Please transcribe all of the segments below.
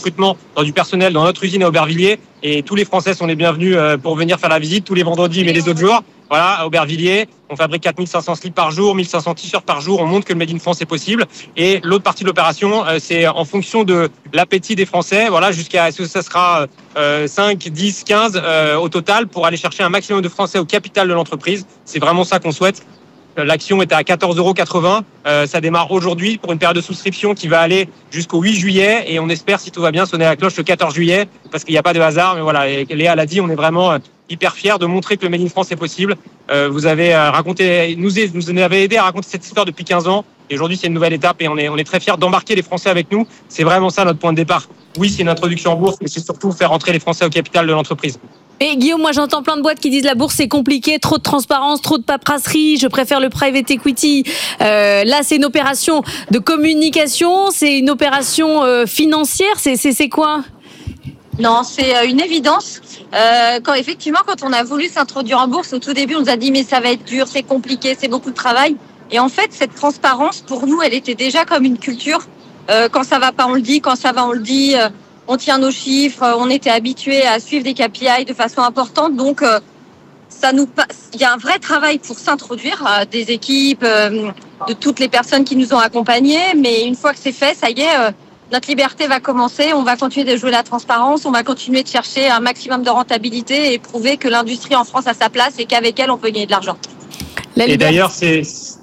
recrutement dans du personnel dans notre usine à Aubervilliers. Et tous les Français sont les bienvenus pour venir faire la visite tous les vendredis, mais les autres jours. Voilà, à Aubervilliers, on fabrique 4500 slips par jour, 1500 t-shirts par jour. On montre que le Made in France est possible. Et l'autre partie de l'opération, c'est en fonction de l'appétit des Français. Voilà, jusqu'à ce que ça sera 5, 10, 15 au total pour aller chercher un maximum de Français au capital de l'entreprise. C'est vraiment ça qu'on souhaite. L'action est à 14,80 €. Ça démarre aujourd'hui pour une période de souscription qui va aller jusqu'au 8 juillet. Et on espère, si tout va bien, sonner la cloche le 14 juillet parce qu'il n'y a pas de hasard. Mais voilà, et Léa l'a dit, on est vraiment hyper fiers de montrer que le Made in France est possible. Vous avez raconté, nous avez aidé à raconter cette histoire depuis 15 ans. Et aujourd'hui, c'est une nouvelle étape et on est très fiers d'embarquer les Français avec nous. C'est vraiment ça notre point de départ. Oui, c'est une introduction en bourse, mais c'est surtout faire entrer les Français au capital de l'entreprise. Et Guillaume, moi j'entends plein de boîtes qui disent la bourse c'est compliqué, trop de transparence, trop de paperasserie, je préfère le private equity. Là c'est une opération de communication, c'est une opération financière, c'est quoi ? Non, c'est une évidence. Quand on a voulu s'introduire en bourse, au tout début on nous a dit mais ça va être dur, c'est compliqué, c'est beaucoup de travail. Et en fait cette transparence pour nous elle était déjà comme une culture. Quand ça va pas on le dit, quand ça va on le dit. On tient nos chiffres, on était habitués à suivre des KPI de façon importante, donc il y a un vrai travail pour s'introduire, des équipes, de toutes les personnes qui nous ont accompagnés, mais une fois que c'est fait, ça y est, notre liberté va commencer, on va continuer de jouer la transparence, on va continuer de chercher un maximum de rentabilité et prouver que l'industrie en France a sa place et qu'avec elle, on peut gagner de l'argent. Et d'ailleurs, c'est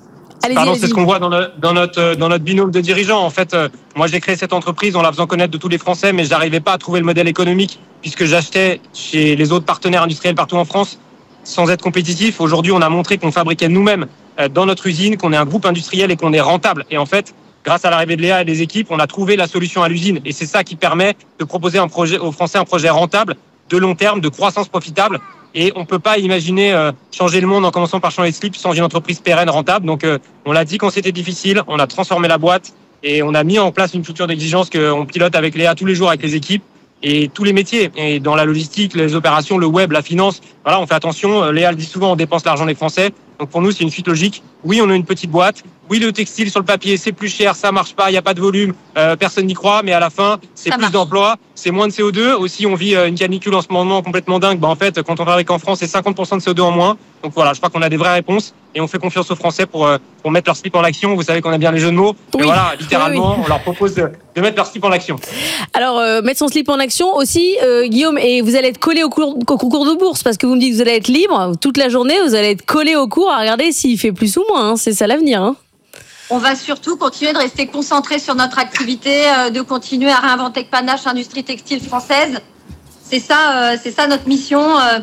ce qu'on voit dans notre binôme de dirigeants. En fait, moi, j'ai créé cette entreprise en la faisant connaître de tous les Français, mais j'arrivais pas à trouver le modèle économique puisque j'achetais chez les autres partenaires industriels partout en France sans être compétitif. Aujourd'hui, on a montré qu'on fabriquait nous-mêmes dans notre usine, qu'on est un groupe industriel et qu'on est rentable. Et en fait, grâce à l'arrivée de Léa et des équipes, on a trouvé la solution à l'usine. Et c'est ça qui permet de proposer aux Français un projet rentable, de long terme, de croissance profitable. Et on peut pas imaginer changer le monde en commençant par changer les slips sans une entreprise pérenne, rentable. Donc, on l'a dit quand c'était difficile, on a transformé la boîte et on a mis en place une culture d'exigence qu'on pilote avec Léa tous les jours avec les équipes et tous les métiers. Et dans la logistique, les opérations, le web, la finance, voilà, on fait attention. Léa le dit souvent, on dépense l'argent des Français. Donc pour nous, c'est une suite logique. Oui, on a une petite boîte. Oui, le textile sur le papier, c'est plus cher, ça marche pas, il y a pas de volume, personne n'y croit. Mais à la fin, c'est plus d'emplois, c'est moins de CO2. Aussi, on vit une canicule en ce moment complètement dingue. En fait, quand on fabrique en France, c'est 50% de CO2 en moins. Donc voilà, je crois qu'on a des vraies réponses et on fait confiance aux Français pour mettre leur slip en action. Vous savez qu'on a bien les jeux de mots. Oui. Et voilà, littéralement, on leur propose de mettre leur slip en action. Alors, mettre son slip en action aussi, Guillaume, et vous allez être collé au cours de bourse parce que vous me dites que vous allez être libre toute la journée, vous allez être collé au cours à regarder s'il fait plus ou moins. C'est ça l'avenir. Hein. On va surtout continuer de rester concentré sur notre activité, de continuer à réinventer Panache, industrie textile française. C'est ça notre mission.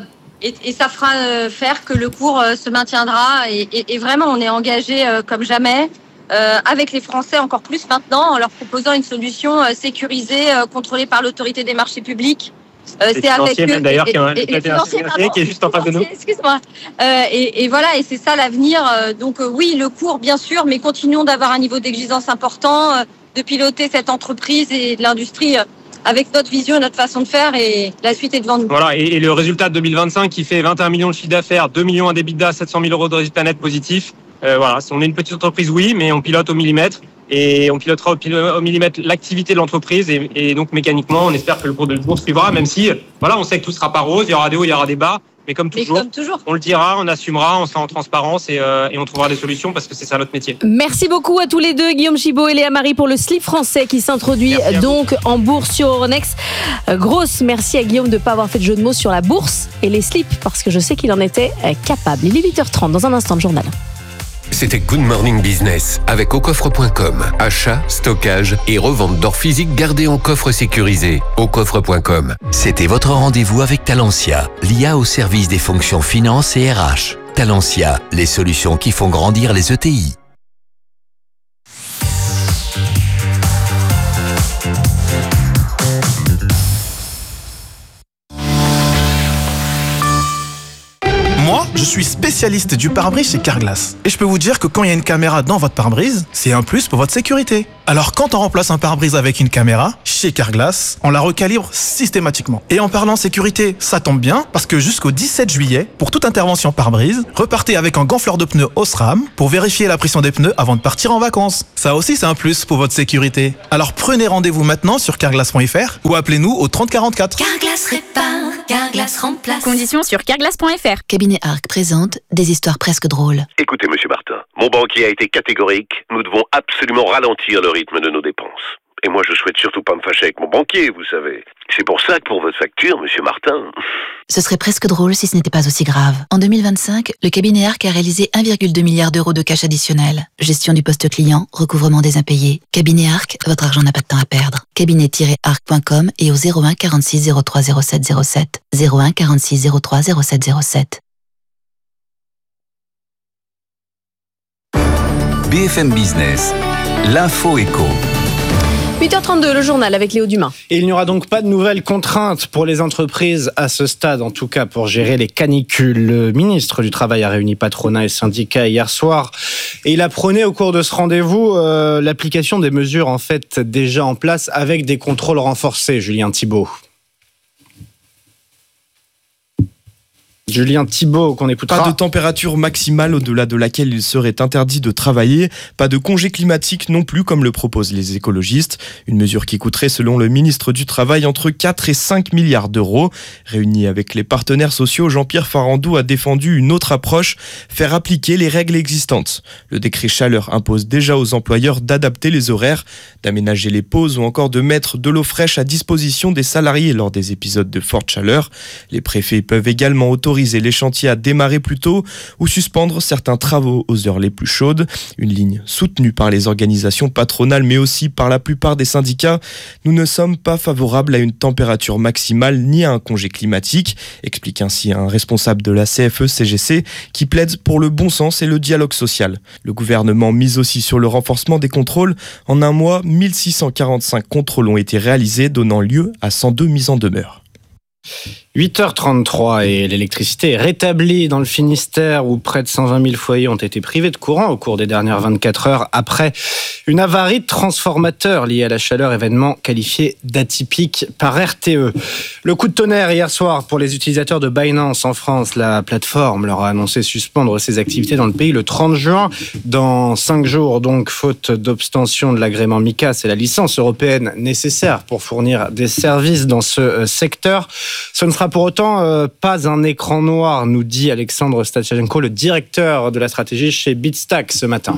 Et ça fera faire que le cours se maintiendra. Et vraiment, on est engagé comme jamais avec les Français encore plus maintenant en leur proposant une solution sécurisée, contrôlée par l'autorité des marchés publics. C'est avec eux d'ailleurs qui est juste en face de nous. Excuse-moi. Et voilà, et c'est ça l'avenir. Donc oui, le cours bien sûr, mais continuons d'avoir un niveau d'exigence important, de piloter cette entreprise et de l'industrie avec notre vision, notre façon de faire, et la suite est devant nous. Voilà, et le résultat de 2025 qui fait 21 millions de chiffre d'affaires, 2 millions à d'EBITDA, 700 000 € de résultat net positif. Voilà, on est une petite entreprise, oui, mais on pilote au millimètre. Et on pilotera au millimètre l'activité de l'entreprise et donc mécaniquement, on espère que le cours de bourse suivra, même si, voilà, on sait que tout sera pas rose, il y aura des hauts, il y aura des bas, mais comme toujours, on le dira, on assumera, on sera en transparence et on trouvera des solutions parce que c'est ça notre métier. Merci beaucoup à tous les deux, Guillaume Chibaud et Léa Marie, pour le slip français qui s'introduit donc en bourse sur Euronext. Grosse merci à Guillaume de ne pas avoir fait de jeu de mots sur la bourse et les slips parce que je sais qu'il en était capable. Il est 8h30, dans un instant de journal. C'était Good Morning Business avec aucoffre.com. Achat, stockage et revente d'or physique gardé en coffre sécurisé. Aucoffre.com. C'était votre rendez-vous avec Talentia, l'IA au service des fonctions finance et RH. Talentia, les solutions qui font grandir les ETI. Je suis spécialiste du pare-brise chez Carglass. Et je peux vous dire que quand il y a une caméra dans votre pare-brise, c'est un plus pour votre sécurité. Alors quand on remplace un pare-brise avec une caméra, chez Carglass, on la recalibre systématiquement. Et en parlant sécurité, ça tombe bien, parce que jusqu'au 17 juillet, pour toute intervention pare-brise, repartez avec un gonfleur de pneus Osram pour vérifier la pression des pneus avant de partir en vacances. Ça aussi, c'est un plus pour votre sécurité. Alors prenez rendez-vous maintenant sur carglass.fr ou appelez-nous au 3044. Carglass répare, Carglass remplace. Conditions sur carglass.fr. Cabinet Arc présente des histoires presque drôles. Écoutez, monsieur Martin, mon banquier a été catégorique. Nous devons absolument ralentir le rythme de nos dépenses. Et moi, je souhaite surtout pas me fâcher avec mon banquier, vous savez. C'est pour ça que pour votre facture, monsieur Martin... Ce serait presque drôle si ce n'était pas aussi grave. En 2025, le cabinet Arc a réalisé 1,2 milliard d'euros de cash additionnel. Gestion du poste client, recouvrement des impayés. Cabinet Arc, votre argent n'a pas de temps à perdre. Cabinet-arc.com et au 01 46 03 07 07. 01 46 03 07 07. BFM Business, l'info éco. 8h32, le journal avec Léo Dumas. Et il n'y aura donc pas de nouvelles contraintes pour les entreprises à ce stade, en tout cas pour gérer les canicules. Le ministre du Travail a réuni patronat et syndicats hier soir et il a prôné au cours de ce rendez-vous l'application des mesures en fait déjà en place avec des contrôles renforcés. Julien Thibault. Julien Thibault, qu'on écoutera. Pas de température maximale au-delà de laquelle il serait interdit de travailler. Pas de congé climatique non plus, comme le proposent les écologistes. Une mesure qui coûterait, selon le ministre du Travail, entre 4 et 5 milliards d'euros. Réuni avec les partenaires sociaux, Jean-Pierre Farandou a défendu une autre approche, faire appliquer les règles existantes. Le décret chaleur impose déjà aux employeurs d'adapter les horaires, d'aménager les pauses ou encore de mettre de l'eau fraîche à disposition des salariés lors des épisodes de forte chaleur. Les préfets peuvent également autoriser les chantiers à démarrer plus tôt ou suspendre certains travaux aux heures les plus chaudes. Une ligne soutenue par les organisations patronales mais aussi par la plupart des syndicats. Nous ne sommes pas favorables à une température maximale ni à un congé climatique, explique ainsi un responsable de la CFE-CGC qui plaide pour le bon sens et le dialogue social. Le gouvernement mise aussi sur le renforcement des contrôles. En un mois, 1645 contrôles ont été réalisés, donnant lieu à 102 mises en demeure. 8h33 et l'électricité est rétablie dans le Finistère où près de 120 000 foyers ont été privés de courant au cours des dernières 24 heures après une avarie de transformateur liée à la chaleur, événement qualifié d'atypique par RTE. Le coup de tonnerre hier soir pour les utilisateurs de Binance en France. La plateforme leur a annoncé suspendre ses activités dans le pays le 30 juin. Dans 5 jours, donc, faute d'obtention de l'agrément MiCA, c'est la licence européenne nécessaire pour fournir des services dans ce secteur. Ce ne sera pour autant pas un écran noir, nous dit Alexandre Stachenko, le directeur de la stratégie chez Bitstack ce matin.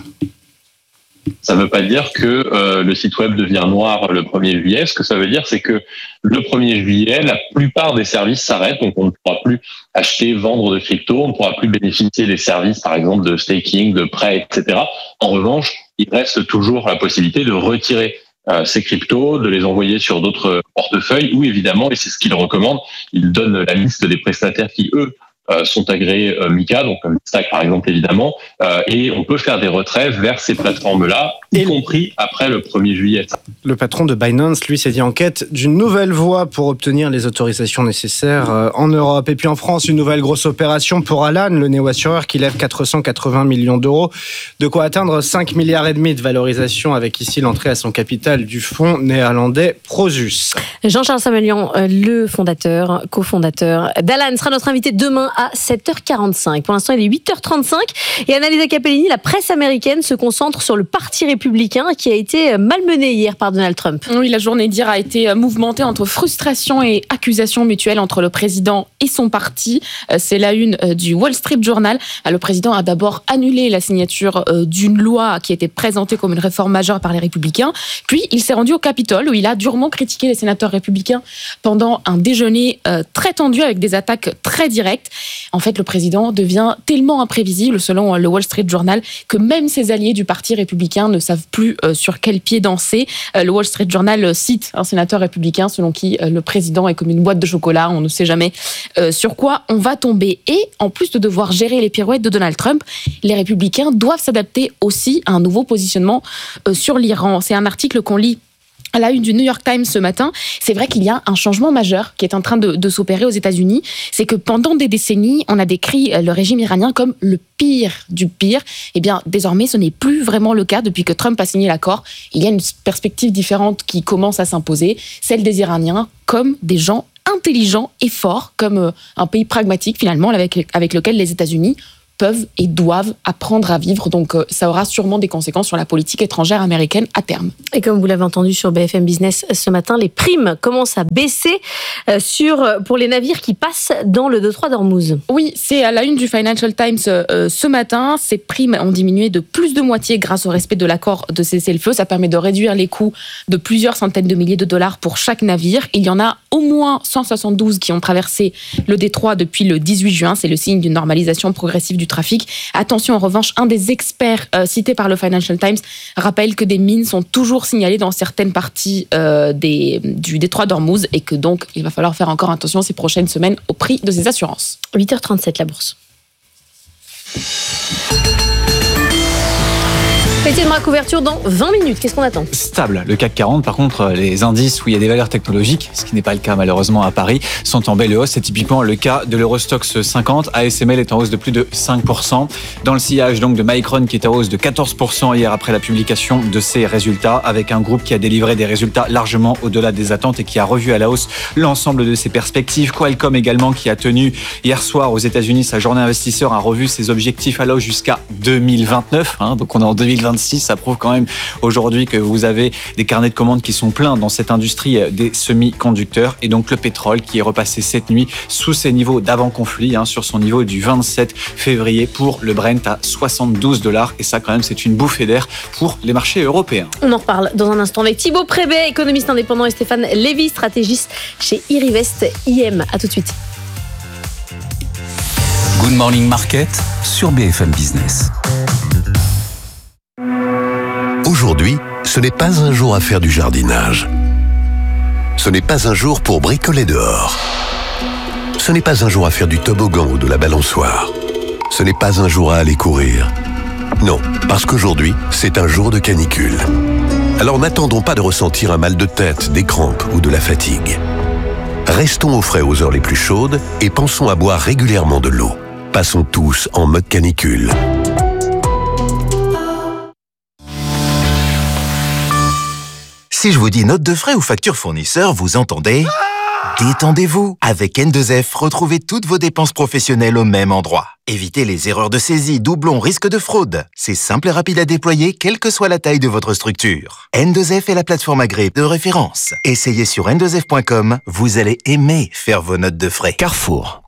Ça ne veut pas dire que le site web devient noir le 1er juillet. Ce que ça veut dire, c'est que le 1er juillet, la plupart des services s'arrêtent. Donc, on ne pourra plus acheter, vendre de crypto. On ne pourra plus bénéficier des services, par exemple, de staking, de prêts, etc. En revanche, il reste toujours la possibilité de retirer ces cryptos, de les envoyer sur d'autres portefeuilles ou évidemment, et c'est ce qu'il recommande, il donne la liste des prestataires qui, eux, sont agréés MiCA, donc comme Stack par exemple évidemment, et on peut faire des retraits vers ces plateformes-là, y compris après le 1er juillet. Le patron de Binance, lui, s'est dit en quête d'une nouvelle voie pour obtenir les autorisations nécessaires en Europe. Et puis en France, une nouvelle grosse opération pour Alan, le néo-assureur qui lève 480 millions d'euros, de quoi atteindre 5,5 milliards de valorisation, avec ici l'entrée à son capital du fonds néerlandais Prosus. Jean-Charles Samelian, le fondateur, cofondateur d'Alan, sera notre invité demain à 7h45. Pour l'instant, il est 8h35 et Annalisa Capellini, la presse américaine se concentre sur le parti républicain qui a été malmené hier par Donald Trump. Oui, la journée d'hier a été mouvementée entre frustration et accusations mutuelles entre le président et son parti. C'est la une du Wall Street Journal. Le président a d'abord annulé la signature d'une loi qui était présentée comme une réforme majeure par les républicains. Puis, il s'est rendu au Capitole où il a durement critiqué les sénateurs républicains pendant un déjeuner très tendu avec des attaques très directes. En fait, le président devient tellement imprévisible, selon le Wall Street Journal, que même ses alliés du parti républicain ne savent plus sur quel pied danser. Le Wall Street Journal cite un sénateur républicain selon qui le président est comme une boîte de chocolat, on ne sait jamais sur quoi on va tomber. Et en plus de devoir gérer les pirouettes de Donald Trump, les républicains doivent s'adapter aussi à un nouveau positionnement sur l'Iran. C'est un article qu'on lit À la une du New York Times ce matin, c'est vrai qu'il y a un changement majeur qui est en train de s'opérer aux États-Unis. C'est que pendant des décennies, on a décrit le régime iranien comme le pire du pire. Eh bien, désormais, ce n'est plus vraiment le cas depuis que Trump a signé l'accord. Il y a une perspective différente qui commence à s'imposer, celle des Iraniens comme des gens intelligents et forts, comme un pays pragmatique finalement avec lequel les États-Unis peuvent et doivent apprendre à vivre. Donc, ça aura sûrement des conséquences sur la politique étrangère américaine à terme. Et comme vous l'avez entendu sur BFM Business ce matin, les primes commencent à baisser pour les navires qui passent dans le détroit d'Ormuz. Oui, c'est à la une du Financial Times ce matin. Ces primes ont diminué de plus de moitié grâce au respect de l'accord de cessez-le-feu. Ça permet de réduire les coûts de plusieurs centaines de milliers de dollars pour chaque navire. Il y en a au moins 172 qui ont traversé le détroit depuis le 18 juin. C'est le signe d'une normalisation progressive du trafic. Attention, en revanche, un des experts cités par le Financial Times rappelle que des mines sont toujours signalées dans certaines parties du détroit d'Ormuz et que donc il va falloir faire encore attention ces prochaines semaines au prix de ces assurances. 8h37, la bourse. Étienne Brun, couverture dans 20 minutes. Qu'est-ce qu'on attend ? Stable. Le CAC 40, par contre, les indices où il y a des valeurs technologiques, ce qui n'est pas le cas malheureusement à Paris, sont en belle hausse. C'est typiquement le cas de l'Eurostoxx 50. ASML est en hausse de plus de 5%. Dans le sillage donc de Micron qui est en hausse de 14% hier après la publication de ses résultats, avec un groupe qui a délivré des résultats largement au-delà des attentes et qui a revu à la hausse l'ensemble de ses perspectives. Qualcomm également qui a tenu hier soir aux États-Unis sa journée investisseur, a revu ses objectifs à la hausse jusqu'à 2029. Donc on est en 2026. Ça prouve quand même aujourd'hui que vous avez des carnets de commandes qui sont pleins dans cette industrie des semi-conducteurs. Et donc le pétrole qui est repassé cette nuit sous ses niveaux d'avant-conflit, sur son niveau du 27 février pour le Brent à $72. Et ça quand même c'est une bouffée d'air pour les marchés européens. On en reparle dans un instant avec Thibaut Prébet, économiste indépendant, et Stéphane Lévy, stratégiste chez Irivest IM. À tout de suite. Good Morning Market sur BFM Business. Aujourd'hui, ce n'est pas un jour à faire du jardinage. Ce n'est pas un jour pour bricoler dehors. Ce n'est pas un jour à faire du toboggan ou de la balançoire. Ce n'est pas un jour à aller courir. Non, parce qu'aujourd'hui, c'est un jour de canicule. Alors n'attendons pas de ressentir un mal de tête, des crampes ou de la fatigue. Restons au frais aux heures les plus chaudes et pensons à boire régulièrement de l'eau. Passons tous en mode canicule. Si je vous dis note de frais ou facture fournisseur, vous entendez ? Détendez-vous. Avec N2F, retrouvez toutes vos dépenses professionnelles au même endroit. Évitez les erreurs de saisie, doublons, risques de fraude. C'est simple et rapide à déployer, quelle que soit la taille de votre structure. N2F est la plateforme agréée de référence. Essayez sur n2f.com, vous allez aimer faire vos notes de frais. Carrefour.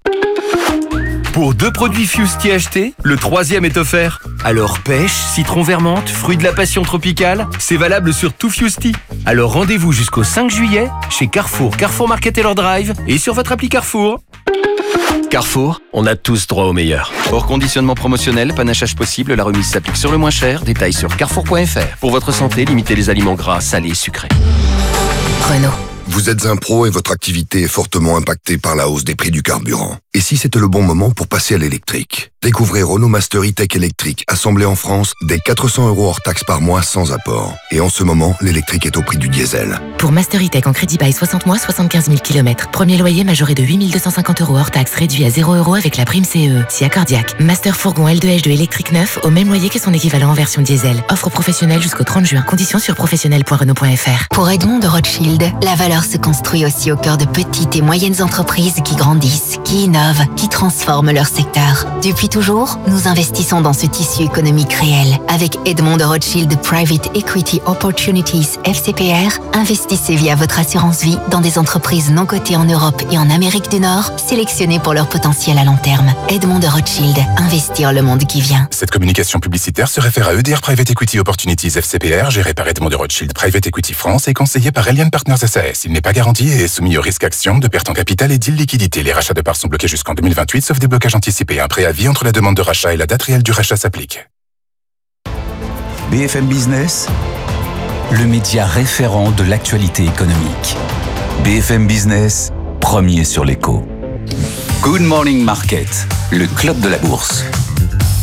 Pour 2 produits Fusti achetés, le 3e est offert. Alors pêche, citron vermente, fruits de la passion tropicale, c'est valable sur tout Fusti. Alors rendez-vous jusqu'au 5 juillet chez Carrefour, Carrefour Market Taylor Drive et sur votre appli Carrefour. Carrefour, on a tous droit au meilleur. Hors conditionnement promotionnel, panachage possible, la remise s'applique sur le moins cher. Détails sur carrefour.fr. Pour votre santé, limitez les aliments gras, salés et sucrés. Renault. Vous êtes un pro et votre activité est fortement impactée par la hausse des prix du carburant. Et si c'était le bon moment pour passer à l'électrique ? Découvrez Renault Master E-Tech électrique, assemblé en France, dès 400 € hors taxe par mois sans apport. Et en ce moment, l'électrique est au prix du diesel. Pour Master E-Tech en crédit bail 60 mois, 75 000 km. Premier loyer majoré de 8 250 € hors taxe, réduit à 0 € avec la prime CE. Si accordiaque. Master Fourgon L2H2 électrique neuf, au même loyer que son équivalent en version diesel. Offre professionnelle jusqu'au 30 juin. Conditions sur professionnel.renault.fr. Pour Edmond de Rothschild, la valeur se construit aussi au cœur de petites et moyennes entreprises qui grandissent, qui innovent, qui transforment leur secteur. Depuis toujours, nous investissons dans ce tissu économique réel. Avec Edmond de Rothschild Private Equity Opportunities FCPR, investissez via votre assurance vie dans des entreprises non cotées en Europe et en Amérique du Nord, sélectionnées pour leur potentiel à long terme. Edmond de Rothschild, investir le monde qui vient. Cette communication publicitaire se réfère à EDR Private Equity Opportunities FCPR, géré par Edmond de Rothschild Private Equity France et conseillé par Elian Partners SAS. Il n'est pas garanti et est soumis au risque action de perte en capital et d'illiquidité. Les rachats de parts sont bloqués jusqu'en 2028, sauf déblocage anticipé. Un préavis entre la demande de rachat et la date réelle du rachat s'applique. BFM Business, le média référent de l'actualité économique. BFM Business, premier sur l'écho. Good Morning Market, le club de la bourse.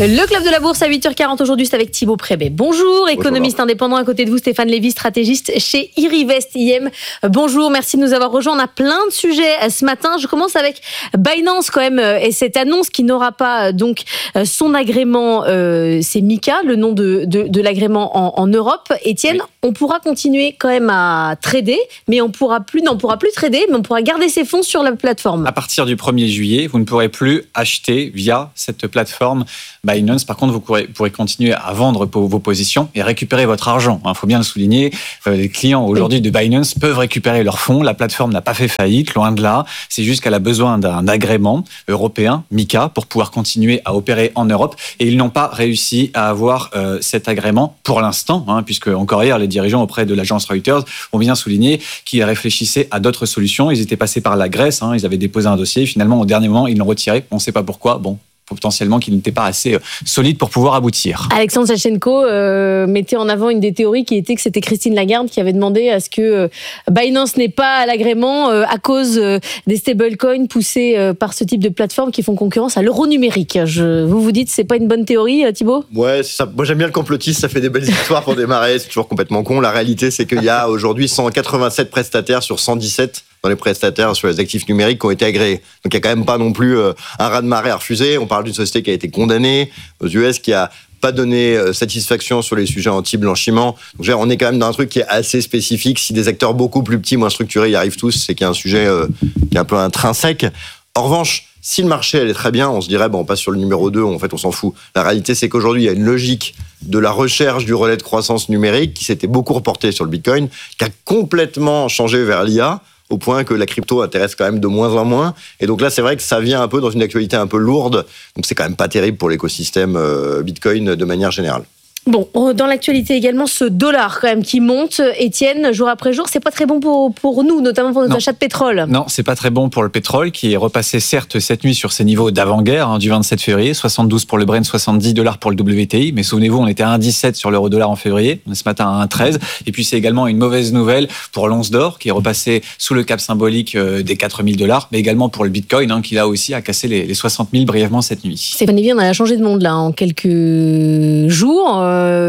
Le Club de la Bourse à 8h40 aujourd'hui, c'est avec Thibaut Prébet. Bonjour, économiste indépendant. À côté de vous, Stéphane Lévy, stratégiste chez Irivest IM. Bonjour, merci de nous avoir rejoints. On a plein de sujets ce matin. Je commence avec Binance quand même et cette annonce qui n'aura pas donc son agrément. C'est MiCA, le nom de l'agrément en Europe. Étienne, on pourra continuer quand même à trader, mais on pourra plus trader, mais on pourra garder ses fonds sur la plateforme. À partir du 1er juillet, vous ne pourrez plus acheter via cette plateforme Binance. Par contre, vous pourrez continuer à vendre vos positions et récupérer votre argent. Il faut bien le souligner. Les clients aujourd'hui de Binance peuvent récupérer leurs fonds. La plateforme n'a pas fait faillite, loin de là. C'est juste qu'elle a besoin d'un agrément européen, MiCA, pour pouvoir continuer à opérer en Europe. Et ils n'ont pas réussi à avoir cet agrément pour l'instant, puisque encore hier, les dirigeants auprès de l'agence Reuters ont bien souligné qu'ils réfléchissaient à d'autres solutions. Ils étaient passés par la Grèce, ils avaient déposé un dossier. Finalement, au dernier moment, ils l'ont retiré. On ne sait pas pourquoi. Potentiellement qu'il n'était pas assez solide pour pouvoir aboutir. Alexandre Sachenko mettait en avant une des théories qui était que c'était Christine Lagarde qui avait demandé à ce que Binance n'ait pas l'agrément à cause des stablecoins poussés par ce type de plateformes qui font concurrence à l'euro numérique. Vous dites c'est pas une bonne théorie, Thibaut ? Ouais, c'est ça. Moi j'aime bien le complotisme, ça fait des belles histoires pour démarrer, c'est toujours complètement con. La réalité c'est qu'il y a aujourd'hui 187 prestataires sur 117 dans les prestataires sur les actifs numériques qui ont été agréés. Donc il n'y a quand même pas non plus un raz-de-marée à refuser. On parle d'une société qui a été condamnée aux US, qui a pas donné satisfaction sur les sujets anti-blanchiment. Donc on est quand même dans un truc qui est assez spécifique. Si des acteurs beaucoup plus petits, moins structurés y arrivent tous, c'est qu'il y a un sujet qui est un peu intrinsèque. En revanche, si le marché allait très bien, on se dirait on passe sur le numéro 2, en fait on s'en fout. La réalité c'est qu'aujourd'hui il y a une logique de la recherche du relais de croissance numérique qui s'était beaucoup reportée sur le Bitcoin, qui a complètement changé vers l'IA, au point que la crypto intéresse quand même de moins en moins. Et donc là, c'est vrai que ça vient un peu dans une actualité un peu lourde. Donc c'est quand même pas terrible pour l'écosystème Bitcoin de manière générale. Bon, dans l'actualité également, ce dollar quand même qui monte, Étienne, jour après jour, c'est pas très bon pour nous, notamment pour nos achats de pétrole. Non, c'est pas très bon pour le pétrole qui est repassé certes cette nuit sur ses niveaux d'avant-guerre du 27 février, 72 pour le Brent, $70 pour le WTI, mais souvenez-vous, on était à 1,17 sur l'euro-dollar en février, on est ce matin à 1,13, et puis c'est également une mauvaise nouvelle pour l'once d'or qui est repassé sous le cap symbolique des $4,000, mais également pour le Bitcoin qui là aussi a cassé les 60 000 brièvement cette nuit. Stéphane Lévy, on a changé de monde là en quelques jours.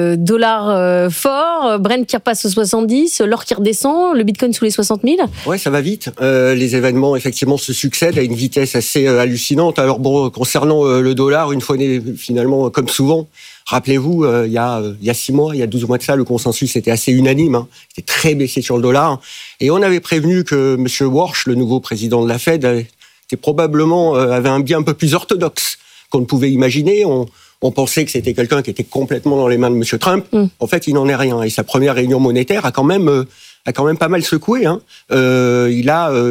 Dollar fort, Brent qui repasse aux 70, l'or qui redescend, le Bitcoin sous les 60 000. Ouais, ça va vite. Les événements effectivement se succèdent à une vitesse assez hallucinante. Alors concernant le dollar, une fois finalement comme souvent, rappelez-vous, il y a 6 mois, il y a 12 mois de ça, le consensus était assez unanime. C'était très baissé sur le dollar. Et on avait prévenu que M. Warsh, le nouveau président de la Fed, avait un biais un peu plus orthodoxe qu'on ne pouvait imaginer. On pensait que c'était quelqu'un qui était complètement dans les mains de M. Trump. En fait, il n'en est rien. Et sa première réunion monétaire a quand même pas mal secoué. Il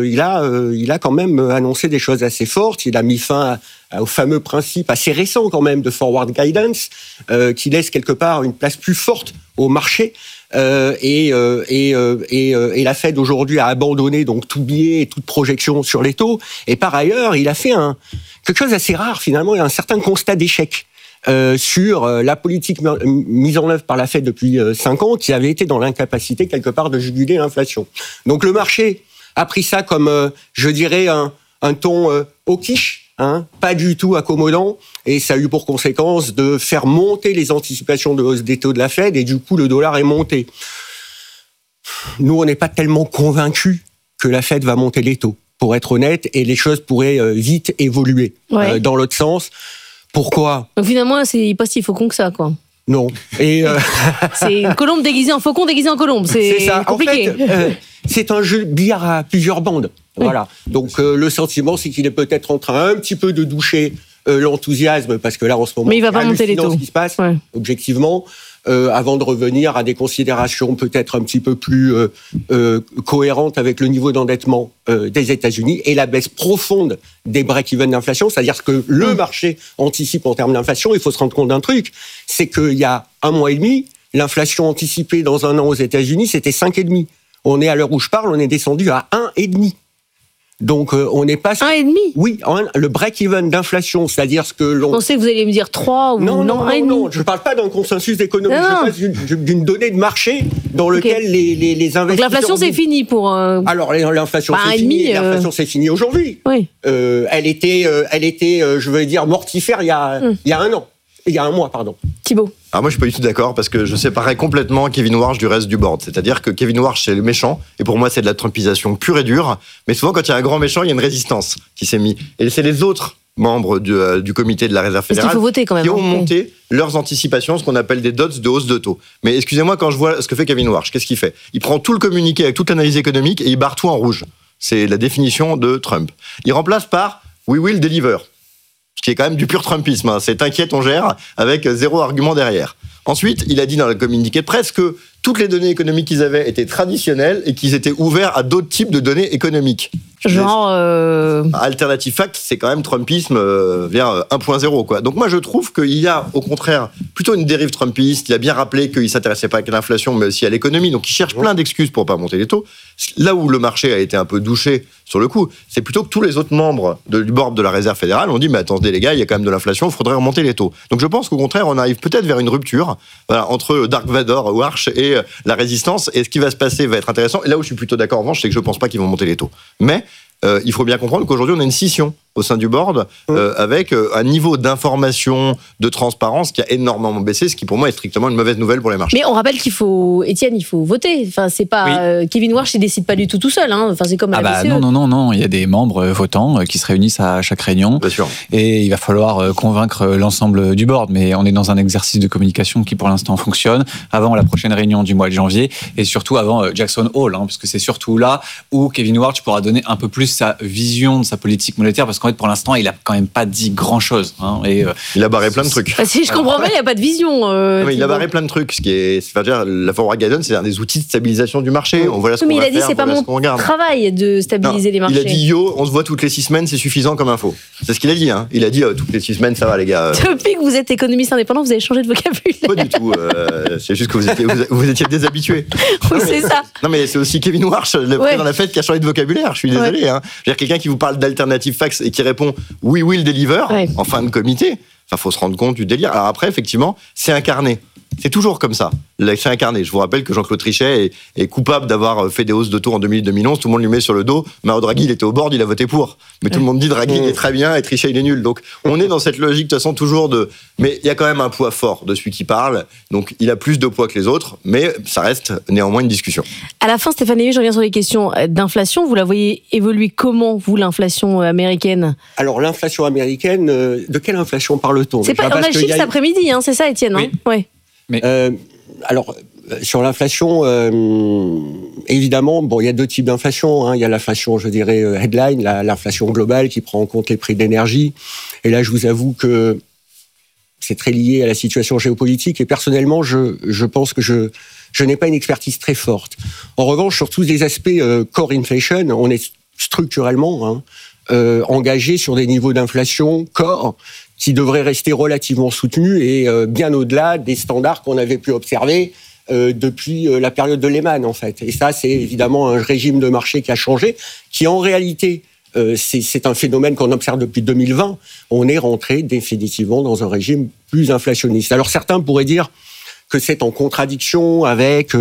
a quand même annoncé des choses assez fortes. Il a mis fin au fameux principe assez récent quand même de forward guidance, qui laisse quelque part une place plus forte au marché. Et la Fed aujourd'hui a abandonné donc tout biais et toute projection sur les taux. Et par ailleurs, il a fait quelque chose d'assez rare finalement, un certain constat d'échec. Sur la politique mise en œuvre par la Fed depuis 5 ans, qui avait été dans l'incapacité quelque part de juguler l'inflation. Donc le marché a pris ça comme, je dirais, un ton hawkish, pas du tout accommodant, et ça a eu pour conséquence de faire monter les anticipations de hausse des taux de la Fed, et du coup le dollar est monté. Nous, on n'est pas tellement convaincus que la Fed va monter les taux, pour être honnête, et les choses pourraient vite évoluer dans l'autre sens. Pourquoi ? Donc finalement, c'est pas si faucon que ça, quoi. Non. Et c'est une colombe déguisée en faucon, déguisée en colombe. C'est ça. Compliqué. En fait, c'est un jeu billard à plusieurs bandes. Voilà. Donc le sentiment, c'est qu'il est peut-être en train un petit peu de doucher l'enthousiasme, parce que là, en ce moment, mais il va pas monter les taux. Ce qui se passe, objectivement, avant de revenir à des considérations peut-être un petit peu plus cohérentes avec le niveau d'endettement des États-Unis et la baisse profonde des break-even d'inflation, c'est-à-dire ce que le marché anticipe en termes d'inflation. Il faut se rendre compte d'un truc, c'est qu'il y a 1 mois et demi, l'inflation anticipée dans un an aux États-Unis, c'était 5,5. On est, à l'heure où je parle, on est descendu à 1,5. Donc, on n'est pas... 1,5 ? Oui, le break-even d'inflation, c'est-à-dire ce que l'on... Je pensais que vous alliez me dire 3 ou non, 1,5. Non, je ne parle pas d'un consensus économique, je parle d'une donnée de marché dans lequel les investisseurs... Donc l'inflation, c'est fini pour... Alors, l'inflation, c'est fini. L'inflation, c'est fini aujourd'hui. Oui. Elle était, je veux dire, mortifère il y a 1 an. Il y a un mois, pardon. Thibaut. Alors moi, je suis pas du tout d'accord parce que je séparais complètement Kevin Warsh du reste du board. C'est-à-dire que Kevin Warsh, c'est le méchant, et pour moi, c'est de la trumpisation pure et dure. Mais souvent, quand il y a un grand méchant, il y a une résistance qui s'est mise. Et c'est les autres membres du comité de la Réserve fédérale qu'il faut voter quand même, qui ont monté leurs anticipations, ce qu'on appelle des dots de hausse de taux. Mais excusez-moi, quand je vois ce que fait Kevin Warsh, qu'est-ce qu'il fait? Il prend tout le communiqué avec toute l'analyse économique et il barre tout en rouge. C'est la définition de Trump. Il remplace par « we will deliver ». Ce qui est quand même du pur Trumpisme. Hein. C'est « t'inquiète, on gère » avec zéro argument derrière. Ensuite, il a dit dans le communiqué de presse que toutes les données économiques qu'ils avaient étaient traditionnelles et qu'ils étaient ouverts à d'autres types de données économiques. Genre... Alternative Fact, c'est quand même Trumpisme vers 1.0, quoi. Donc moi, je trouve qu'il y a, au contraire, plutôt une dérive trumpiste. Il a bien rappelé qu'il ne s'intéressait pas à l'inflation, mais aussi à l'économie. Donc il cherche plein d'excuses pour ne pas monter les taux. Là où le marché a été un peu douché sur le coup, c'est plutôt que tous les autres membres du board de la Réserve fédérale ont dit « mais attendez les gars, il y a quand même de l'inflation, il faudrait remonter les taux ». Donc je pense qu'au contraire, on arrive peut-être vers une rupture entre Dark Vador, Warsh et la résistance. Et ce qui va se passer va être intéressant. Et là où je suis plutôt d'accord en revanche, c'est que je ne pense pas qu'ils vont monter les taux. Mais il faut bien comprendre qu'aujourd'hui, on a une scission au sein du board avec un niveau d'information, de transparence qui a énormément baissé, ce qui pour moi est strictement une mauvaise nouvelle pour les marchés. Mais on rappelle Étienne, il faut voter. Enfin, c'est pas Kevin Warsh, il décide pas du tout seul. Hein. Enfin, c'est comme à la BCE. Non, il y a des membres votants qui se réunissent à chaque réunion. Bien sûr. Et il va falloir convaincre l'ensemble du board. Mais on est dans un exercice de communication qui pour l'instant fonctionne avant la prochaine réunion du mois de janvier et surtout avant Jackson Hole, parce que c'est surtout là où Kevin Warsh pourra donner un peu plus sa vision de sa politique monétaire, parce qu'en fait, pour l'instant, il a quand même pas dit grand-chose. Il a barré plein de trucs. Si je comprends bien, il n'y a pas de vision. Mais il a barré plein de trucs. Ce qui est, c'est-à-dire, la forward guidance, c'est un des outils de stabilisation du marché. On voit ce qu'on va faire, mais il a dit, c'est pas mon travail de stabiliser les marchés. Il a dit, on se voit toutes les 6 semaines, c'est suffisant comme info. C'est ce qu'il a dit. Hein. Il a dit, toutes les 6 semaines, ça va, les gars. Depuis que vous êtes économiste indépendant, vous avez changé de vocabulaire. Pas du tout. C'est juste que vous étiez déshabitués. C'est ça. Non, mais c'est aussi Kevin Warsh, le président de la Fed, qui a changé de vocabulaire. Je suis désolé. Hein. Je veux dire, quelqu'un qui vous parle d'alternative facts et qui répond « we will deliver » en fin de comité, il faut se rendre compte du délire. Alors après, effectivement, c'est incarné. C'est toujours comme ça. C'est incarné. Je vous rappelle que Jean-Claude Trichet est coupable d'avoir fait des hausses de taux en 2000-2011. Tout le monde lui met sur le dos. Mario Draghi, il était au board, il a voté pour. Mais tout le monde dit Draghi, il est très bien et Trichet, il est nul. Donc, on est dans cette logique, de toute façon, toujours de... Mais il y a quand même un poids fort de celui qui parle. Donc, il a plus de poids que les autres. Mais ça reste néanmoins une discussion. À la fin, Stéphane Lévy, je reviens sur les questions d'inflation. Vous la voyez évoluer comment, vous, l'inflation américaine? Alors, l'inflation américaine, de quelle inflation parle-t-on? C'est pas, on a le chiffre cet après-midi, c'est ça, Étienne? Oui. Ouais. Mais... alors, sur l'inflation, évidemment, il y a deux types d'inflation. Il y a l'inflation, je dirais, headline, l'inflation globale qui prend en compte les prix d'énergie. Et là, je vous avoue que c'est très lié à la situation géopolitique. Et personnellement, je pense que je n'ai pas une expertise très forte. En revanche, sur tous les aspects core inflation, on est structurellement engagé sur des niveaux d'inflation core qui devraient rester relativement soutenus et bien au-delà des standards qu'on avait pu observer depuis la période de Lehman, en fait. Et ça, c'est évidemment un régime de marché qui a changé, qui en réalité, c'est un phénomène qu'on observe depuis 2020. On est rentré définitivement dans un régime plus inflationniste. Alors certains pourraient dire que c'est en contradiction avec...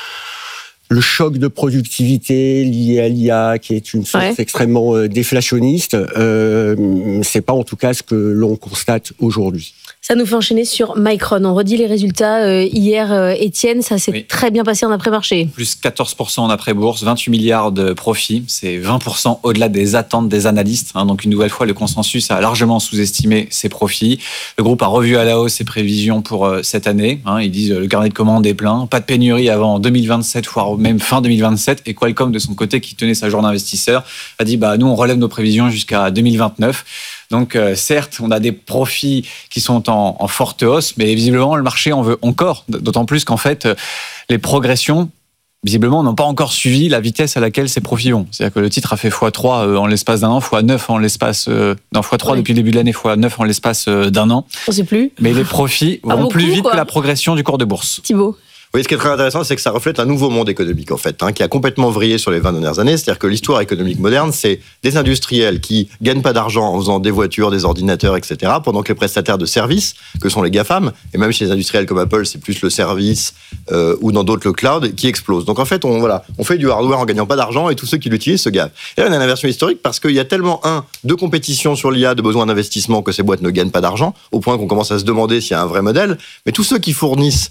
le choc de productivité lié à l'IA, qui est une source extrêmement déflationniste, c'est pas en tout cas ce que l'on constate aujourd'hui. Ça nous fait enchaîner sur Micron. On redit les résultats hier, Étienne, ça s'est très bien passé en après-marché. Plus 14% en après-bourse, 28 milliards de profits, c'est 20% au-delà des attentes des analystes. Donc une nouvelle fois, le consensus a largement sous-estimé ses profits. Le groupe a revu à la hausse ses prévisions pour cette année. Ils disent le carnet de commandes est plein, pas de pénurie avant 2027, voire même fin 2027. Et Qualcomm, de son côté, qui tenait sa journée investisseur, a dit nous, on relève nos prévisions jusqu'à 2029. Donc certes, on a des profits qui sont en forte hausse, mais visiblement, le marché en veut encore. D'autant plus qu'en fait, les progressions, visiblement, n'ont pas encore suivi la vitesse à laquelle ces profits vont. C'est-à-dire que le titre a fait x3 en l'espace d'un an, x9 en l'espace... x3 depuis le début de l'année, x9 en l'espace d'un an. On ne sait plus. Mais les profits vont plus vite que la progression du cours de bourse. Thibaut. Oui, ce qui est très intéressant, c'est que ça reflète un nouveau monde économique, en fait, qui a complètement vrillé sur les 20 dernières années. C'est-à-dire que l'histoire économique moderne, c'est des industriels qui gagnent pas d'argent en faisant des voitures, des ordinateurs, etc., pendant que les prestataires de services, que sont les GAFAM, et même chez les industriels comme Apple, c'est plus le service ou dans d'autres le cloud, qui explose. Donc en fait, on fait du hardware en gagnant pas d'argent et tous ceux qui l'utilisent se gavent. Et là, on a une inversion historique parce qu'il y a tellement, de compétition sur l'IA, de besoin d'investissement que ces boîtes ne gagnent pas d'argent, au point qu'on commence à se demander s'il y a un vrai modèle. Mais tous ceux qui fournissent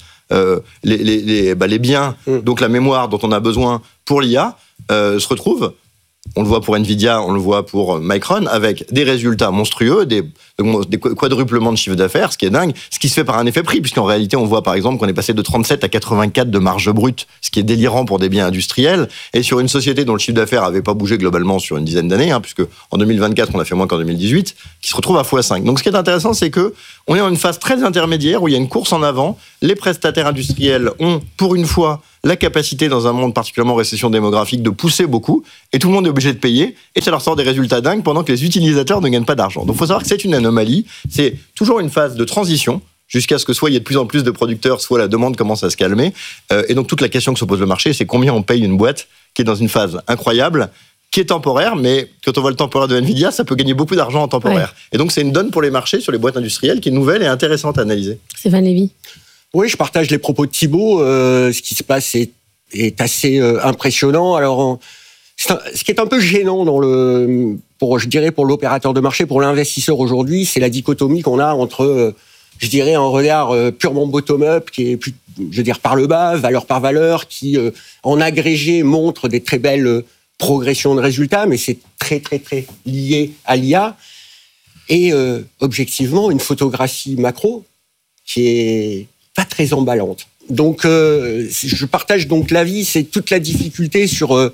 les biens, donc la mémoire dont on a besoin pour l'IA, se retrouvent, on le voit pour Nvidia, on le voit pour Micron, avec des résultats monstrueux, des quadruplements de chiffre d'affaires, ce qui est dingue, ce qui se fait par un effet prix, puisqu'en réalité, on voit par exemple qu'on est passé de 37 à 84 de marge brute, ce qui est délirant pour des biens industriels, et sur une société dont le chiffre d'affaires n'avait pas bougé globalement sur une dizaine d'années, puisque en 2024, on a fait moins qu'en 2018, qui se retrouve à x5. Donc ce qui est intéressant, c'est que on est dans une phase très intermédiaire où il y a une course en avant. Les prestataires industriels ont, pour une fois, la capacité, dans un monde particulièrement récession démographique, de pousser beaucoup, et tout le monde est obligé de payer, et ça leur sort des résultats dingues pendant que les utilisateurs ne gagnent pas d'argent. Donc il faut savoir que c'est une anomalie, c'est toujours une phase de transition, jusqu'à ce que soit il y ait de plus en plus de producteurs, soit la demande commence à se calmer. Et donc toute la question que se pose le marché, c'est combien on paye une boîte qui est dans une phase incroyable, qui est temporaire, mais quand on voit le temporaire de Nvidia, ça peut gagner beaucoup d'argent en temporaire. Ouais. Et donc c'est une donne pour les marchés sur les boîtes industrielles qui est nouvelle et intéressante à analyser. Stéphane Lévy. Oui, je partage les propos de Thibault. Ce qui se passe est assez impressionnant. Alors, ce qui est un peu gênant pour l'opérateur de marché, pour l'investisseur aujourd'hui, c'est la dichotomie qu'on a entre, un regard purement bottom-up, qui est, par le bas, valeur par valeur, qui, en agrégé, montre des très belles progressions de résultats, mais c'est très, très, très lié à l'IA. Et, objectivement, une photographie macro qui est pas très emballante. Donc, je partage donc l'avis, c'est toute la difficulté sur...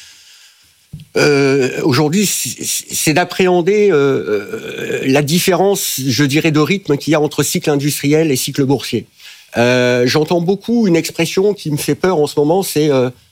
aujourd'hui, c'est d'appréhender la différence, de rythme qu'il y a entre cycle industriel et cycle boursier. J'entends beaucoup une expression qui me fait peur en ce moment, c'est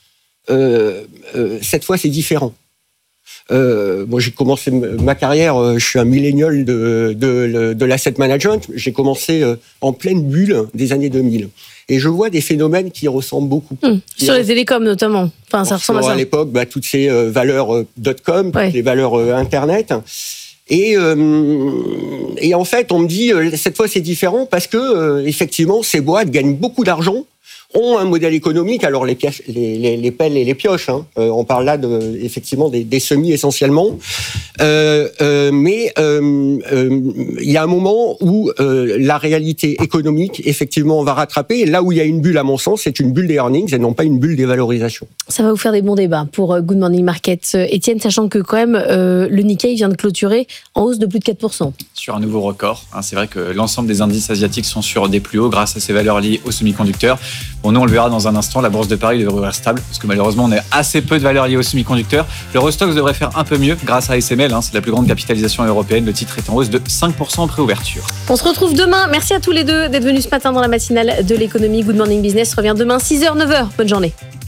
cette fois c'est différent. Moi, j'ai commencé ma carrière, je suis un millénial de l'asset management. J'ai commencé en pleine bulle des années 2000. Et je vois des phénomènes qui ressemblent beaucoup. Sur les télécoms, notamment. Enfin, ça ressemble à ça. À l'époque, toutes ces valeurs .com, toutes les valeurs Internet. Et en fait, on me dit, cette fois, c'est différent parce que, effectivement, ces boîtes gagnent beaucoup d'argent, ont un modèle économique, alors les pelles et les pioches, on parle là effectivement des semis essentiellement, mais il y a un moment où la réalité économique effectivement va rattraper, et là où il y a une bulle à mon sens, c'est une bulle des earnings et non pas une bulle des valorisations. Ça va vous faire des bons débats pour Good Morning Market. Étienne, sachant que quand même le Nikkei vient de clôturer en hausse de plus de 4%. Sur un nouveau record, c'est vrai que l'ensemble des indices asiatiques sont sur des plus hauts grâce à ces valeurs liées aux semi-conducteurs. Bon, nous, on le verra dans un instant, la bourse de Paris devrait être stable, parce que malheureusement, on a assez peu de valeurs liées aux semi-conducteurs. L'Eurostoxx devrait faire un peu mieux grâce à ASML, c'est la plus grande capitalisation européenne. Le titre est en hausse de 5% en préouverture. On se retrouve demain. Merci à tous les deux d'être venus ce matin dans la matinale de l'économie. Good Morning Business revient demain 6h, 9h. Bonne journée.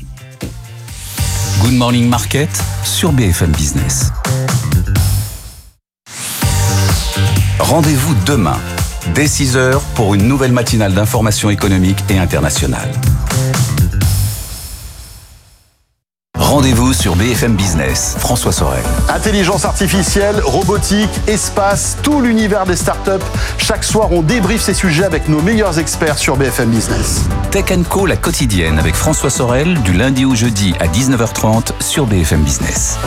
Good Morning Market sur BFM Business. Rendez-vous demain, dès 6h, pour une nouvelle matinale d'information économique et internationale. Rendez-vous sur BFM Business. François Sorel. Intelligence artificielle, robotique, espace, tout l'univers des startups. Chaque soir, on débriefe ces sujets avec nos meilleurs experts sur BFM Business. Tech & Co, la quotidienne, avec François Sorel, du lundi au jeudi à 19h30 sur BFM Business.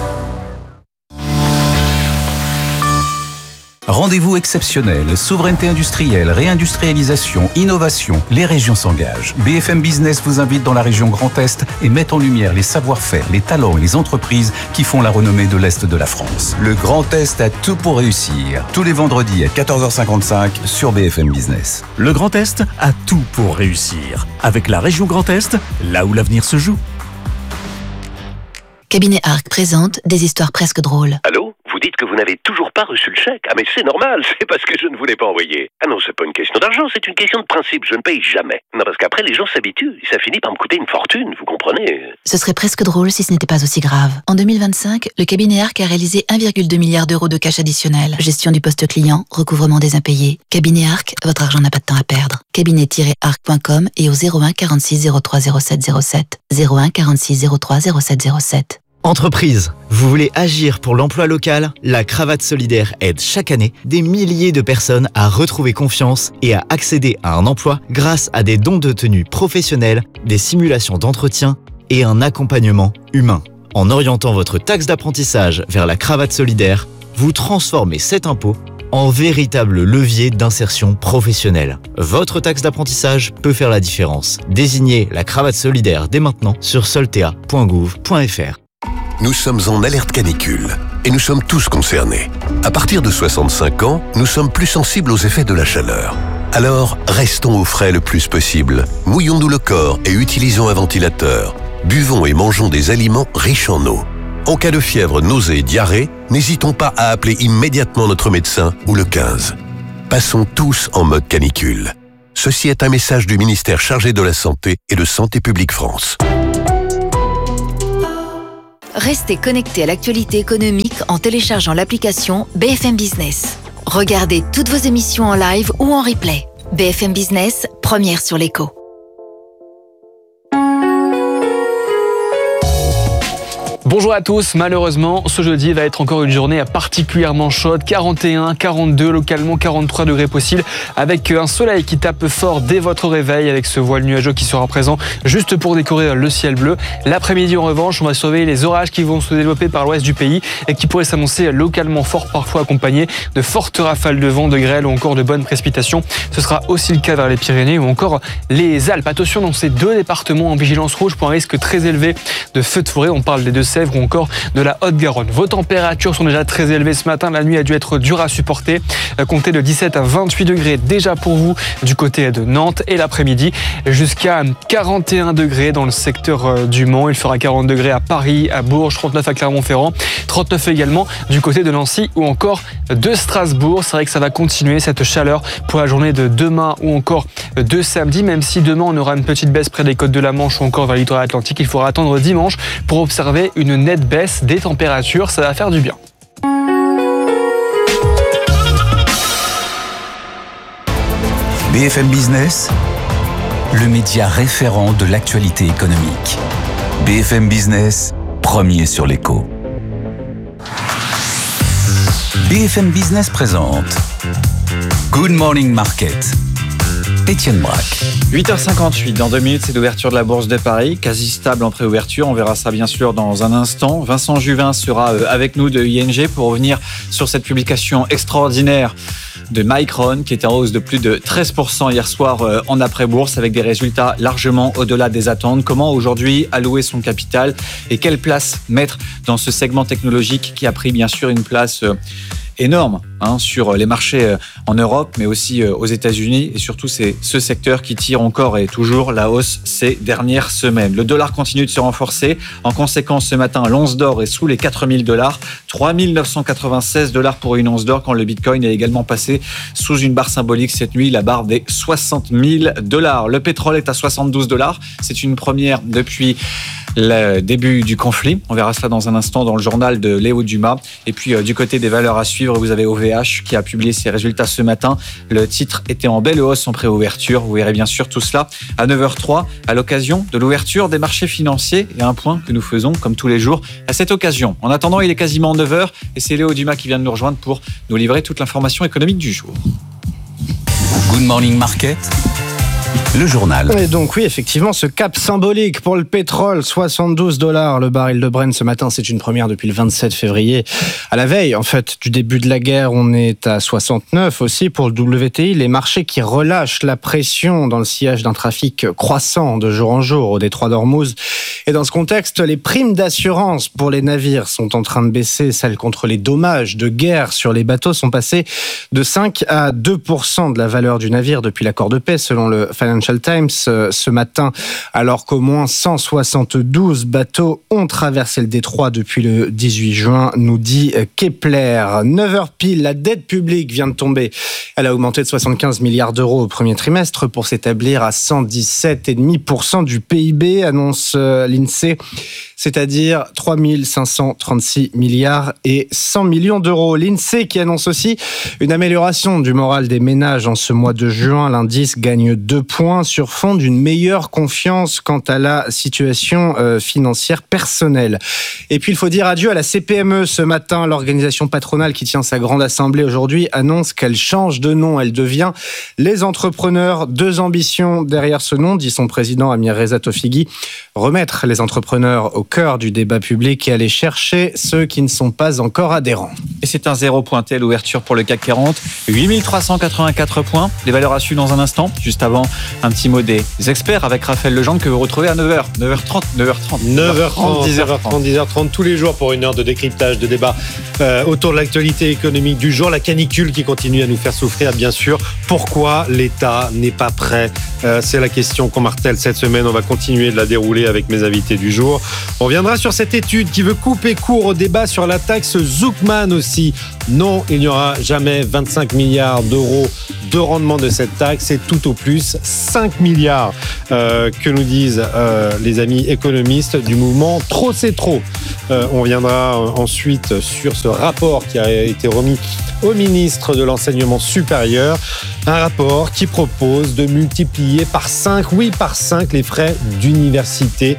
Rendez-vous exceptionnel, souveraineté industrielle, réindustrialisation, innovation, les régions s'engagent. BFM Business vous invite dans la région Grand Est et met en lumière les savoir-faire, les talents et les entreprises qui font la renommée de l'Est de la France. Le Grand Est a tout pour réussir. Tous les vendredis à 14h55 sur BFM Business. Le Grand Est a tout pour réussir. Avec la région Grand Est, là où l'avenir se joue. Cabinet Arc présente des histoires presque drôles. Allô ? Vous vous dites que vous n'avez toujours pas reçu le chèque. Ah mais c'est normal, c'est parce que je ne vous l'ai pas envoyé. Ah non, c'est pas une question d'argent, c'est une question de principe, je ne paye jamais. Non, parce qu'après les gens s'habituent, et ça finit par me coûter une fortune, vous comprenez? Ce serait presque drôle si ce n'était pas aussi grave. En 2025, le cabinet Arc a réalisé 1,2 milliard d'euros de cash additionnel. Gestion du poste client, recouvrement des impayés. Cabinet Arc, votre argent n'a pas de temps à perdre. Cabinet-arc.com et au 01 46 03 07 07. 01 46 03 07 07. Entreprise, vous voulez agir pour l'emploi local? La Cravate Solidaire aide chaque année des milliers de personnes à retrouver confiance et à accéder à un emploi grâce à des dons de tenue professionnels, des simulations d'entretien et un accompagnement humain. En orientant votre taxe d'apprentissage vers la Cravate Solidaire, vous transformez cet impôt en véritable levier d'insertion professionnelle. Votre taxe d'apprentissage peut faire la différence. Désignez la Cravate Solidaire dès maintenant sur soltea.gouv.fr. Nous sommes en alerte canicule et nous sommes tous concernés. À partir de 65 ans, nous sommes plus sensibles aux effets de la chaleur. Alors, restons au frais le plus possible. Mouillons-nous le corps et utilisons un ventilateur. Buvons et mangeons des aliments riches en eau. En cas de fièvre, nausée et diarrhée, n'hésitons pas à appeler immédiatement notre médecin ou le 15. Passons tous en mode canicule. Ceci est un message du ministère chargé de la Santé et de Santé publique France. Restez connectés à l'actualité économique en téléchargeant l'application BFM Business. Regardez toutes vos émissions en live ou en replay. BFM Business, première sur l'écho. Bonjour à tous, malheureusement, ce jeudi va être encore une journée particulièrement chaude, 41, 42, localement 43 degrés possibles, avec un soleil qui tape fort dès votre réveil, avec ce voile nuageux qui sera présent juste pour décorer le ciel bleu. L'après-midi, en revanche, on va surveiller les orages qui vont se développer par l'ouest du pays et qui pourraient s'annoncer localement forts, parfois accompagnés de fortes rafales de vent, de grêle ou encore de bonnes précipitations. Ce sera aussi le cas vers les Pyrénées ou encore les Alpes. Attention, dans ces deux départements en vigilance rouge pour un risque très élevé de feux de forêt. On parle des Deux-Sèvres ou encore de la Haute-Garonne. Vos températures sont déjà très élevées ce matin. La nuit a dû être dure à supporter. Comptez de 17 à 28 degrés déjà pour vous du côté de Nantes et l'après-midi jusqu'à 41 degrés dans le secteur du Mans. Il fera 40 degrés à Paris, à Bourges, 39 à Clermont-Ferrand, 39 également du côté de Nancy ou encore de Strasbourg. C'est vrai que ça va continuer cette chaleur pour la journée de demain ou encore de samedi, même si demain on aura une petite baisse près des côtes de la Manche ou encore vers le littoral atlantique. Il faudra attendre dimanche pour observer une nette baisse des températures. Ça va faire du bien. BFM Business, le média référent de l'actualité économique. BFM Business, premier sur l'écho. BFM Business présente Good Morning Market. Étienne Braque. 8h58, dans 2 minutes, c'est l'ouverture de la Bourse de Paris, quasi stable en préouverture. On verra ça bien sûr dans un instant. Vincent Juvin sera avec nous de ING pour revenir sur cette publication extraordinaire de Micron qui était en hausse de plus de 13% hier soir en après-bourse avec des résultats largement au-delà des attentes. Comment aujourd'hui allouer son capital et quelle place mettre dans ce segment technologique qui a pris bien sûr une place énorme sur les marchés en Europe, mais aussi aux États-Unis. Et surtout, c'est ce secteur qui tire encore et toujours la hausse ces dernières semaines. Le dollar continue de se renforcer. En conséquence, ce matin, l'once d'or est sous les $4 000. 3 996 $ pour une once d'or, quand le Bitcoin est également passé sous une barre symbolique cette nuit, la barre des 60 000 $. Le pétrole est à 72 $. C'est une première depuis le début du conflit. On verra cela dans un instant dans le journal de Léo Dumas. Et puis du côté des valeurs à suivre, vous avez OVH qui a publié ses résultats ce matin. Le titre était en belle hausse en préouverture. Vous verrez bien sûr tout cela à 9h03 à l'occasion de l'ouverture des marchés financiers. Et un point que nous faisons comme tous les jours à cette occasion. En attendant, il est quasiment 9h et c'est Léo Dumas qui vient de nous rejoindre pour nous livrer toute l'information économique du jour. Good Morning Market, le journal. Et donc oui, effectivement, ce cap symbolique pour le pétrole, 72 $ le baril de Brent ce matin, c'est une première depuis le 27 février. À la veille, en fait, du début de la guerre, on est à 69 aussi pour le WTI. Les marchés qui relâchent la pression dans le sillage d'un trafic croissant de jour en jour au détroit d'Ormuz. Et dans ce contexte, les primes d'assurance pour les navires sont en train de baisser. Celles contre les dommages de guerre sur les bateaux sont passées de 5 à 2% de la valeur du navire depuis l'accord de paix, selon le Financial Financial Times ce matin, alors qu'au moins 172 bateaux ont traversé le détroit depuis le 18 juin, nous dit Kepler. 9h pile, la dette publique vient de tomber. Elle a augmenté de 75 milliards d'euros au premier trimestre pour s'établir à 117,5% du PIB, annonce l'INSEE, c'est-à-dire 3 536 milliards et 100 millions d'euros. L'INSEE qui annonce aussi une amélioration du moral des ménages en ce mois de juin. L'indice gagne 2 points sur fond d'une meilleure confiance quant à la situation financière personnelle. Et puis il faut dire adieu à la CPME ce matin. L'organisation patronale qui tient sa grande assemblée aujourd'hui annonce qu'elle change de nom. Elle devient les entrepreneurs. 2 ambitions derrière ce nom, dit son président Amir Reza Tofighi. Remettre les entrepreneurs au cœur du débat public et aller chercher ceux qui ne sont pas encore adhérents. Et c'est un zéro pointé à l'ouverture pour le CAC 40. 8384 points. Les valeurs à suivre dans un instant. Juste avant, un petit mot des experts avec Raphaël Legendre que vous retrouvez à 9h. 9h30, 10h30 tous les jours pour une heure de décryptage, de débat autour de l'actualité économique du jour. La canicule qui continue à nous faire souffrir, bien sûr. Pourquoi l'État n'est pas prêt ? C'est la question qu'on martèle cette semaine. On va continuer de la dérouler avec mes invités du jour. On reviendra sur cette étude qui veut couper court au débat sur la taxe Zuckman aussi. Non, il n'y aura jamais 25 milliards d'euros de rendement de cette taxe. C'est tout au plus 5 milliards que nous disent les amis économistes du mouvement Trop c'est trop. On reviendra ensuite sur ce rapport qui a été remis au ministre de l'Enseignement supérieur. Un rapport qui propose de multiplier par 5 les frais d'université.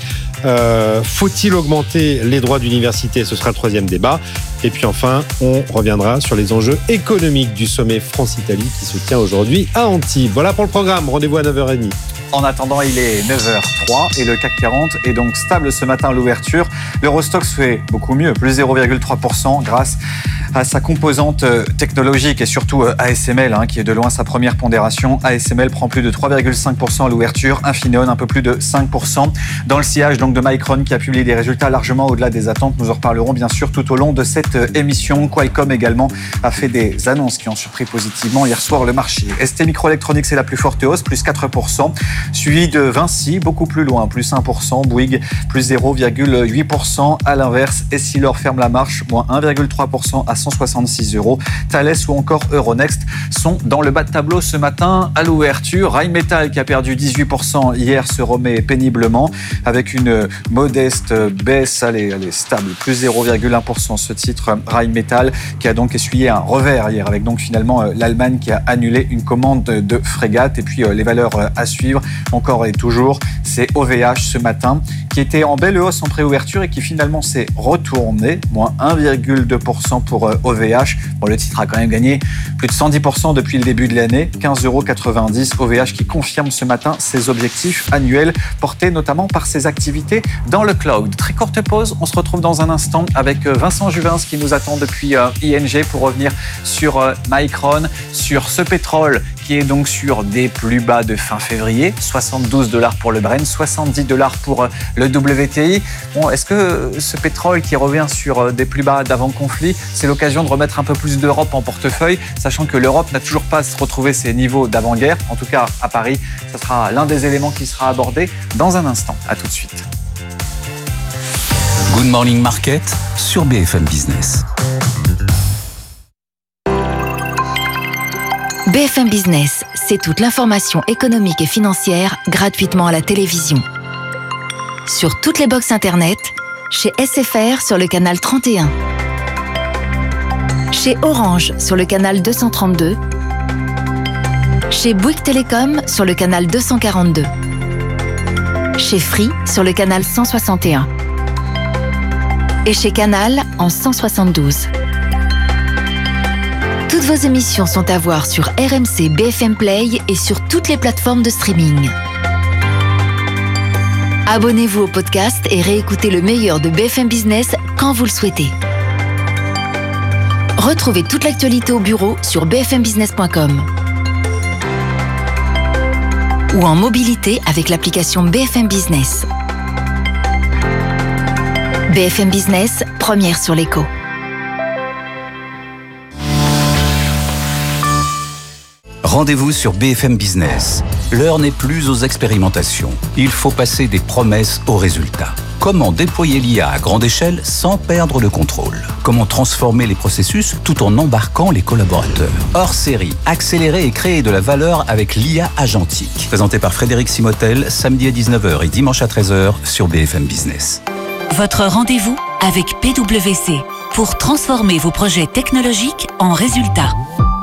Faut-il augmenter les droits d'université ? Ce sera le 3e débat. Et puis enfin, on reviendra sur les enjeux économiques du sommet France-Italie qui se tient aujourd'hui à Antibes. Voilà pour le programme. Rendez-vous à 9h30. En attendant, il est 9h03 et le CAC 40 est donc stable ce matin à l'ouverture. L'Eurostoxx fait beaucoup mieux, plus 0,3% grâce à sa composante technologique et surtout ASML, qui est de loin sa première pondération. ASML prend plus de 3,5% à l'ouverture, Infineon un peu plus de 5%. Dans le sillage donc de Micron qui a publié des résultats largement au-delà des attentes, nous en reparlerons bien sûr tout au long de cette émission. Qualcomm également a fait des annonces qui ont surpris positivement hier soir le marché. ST Microelectronics c'est la plus forte hausse, plus 4%. Suivi de Vinci, beaucoup plus loin, plus 1%, Bouygues, plus 0,8%. À l'inverse, Essilor ferme la marche, moins 1,3% à 166 €. Thales ou encore Euronext sont dans le bas de tableau ce matin à l'ouverture. Rheinmetall qui a perdu 18% hier se remet péniblement avec une modeste baisse, elle est stable, plus 0,1% ce titre Rheinmetall qui a donc essuyé un revers hier avec donc finalement l'Allemagne qui a annulé une commande de frégate. Et puis les valeurs à suivre encore et toujours, c'est OVH ce matin qui était en belle hausse en préouverture et qui finalement s'est retourné, moins 1,2% pour OVH. Bon, le titre a quand même gagné plus de 110% depuis le début de l'année, 15,90 €. OVH qui confirme ce matin ses objectifs annuels portés notamment par ses activités dans le cloud. Très courte pause, on se retrouve dans un instant avec Vincent Juvins qui nous attend depuis ING pour revenir sur Micron, sur ce pétrole qui est donc sur des plus bas de fin février, 72 $ pour le Brent, 70 $ pour le WTI. Bon, est-ce que ce pétrole qui revient sur des plus bas d'avant-conflit, c'est l'occasion de remettre un peu plus d'Europe en portefeuille, sachant que l'Europe n'a toujours pas retrouvé ses niveaux d'avant-guerre, en tout cas à Paris. Ça sera l'un des éléments qui sera abordé dans un instant. À tout de suite. Good Morning Market sur BFM Business. BFM Business, c'est toute l'information économique et financière gratuitement à la télévision. Sur toutes les box internet, chez SFR sur le canal 31, chez Orange sur le canal 232, chez Bouygues Télécom sur le canal 242, chez Free sur le canal 161 et chez Canal en 172. Toutes vos émissions sont à voir sur RMC BFM Play et sur toutes les plateformes de streaming. Abonnez-vous au podcast et réécoutez le meilleur de BFM Business quand vous le souhaitez. Retrouvez toute l'actualité au bureau sur bfmbusiness.com ou en mobilité avec l'application BFM Business. BFM Business, première sur l'écho. Rendez-vous sur BFM Business. L'heure n'est plus aux expérimentations. Il faut passer des promesses aux résultats. Comment déployer l'IA à grande échelle sans perdre le contrôle? Comment transformer les processus tout en embarquant les collaborateurs? Hors série, accélérer et créer de la valeur avec l'IA agentique. Présenté par Frédéric Simotel, samedi à 19h et dimanche à 13h sur BFM Business. Votre rendez-vous avec PwC pour transformer vos projets technologiques en résultats.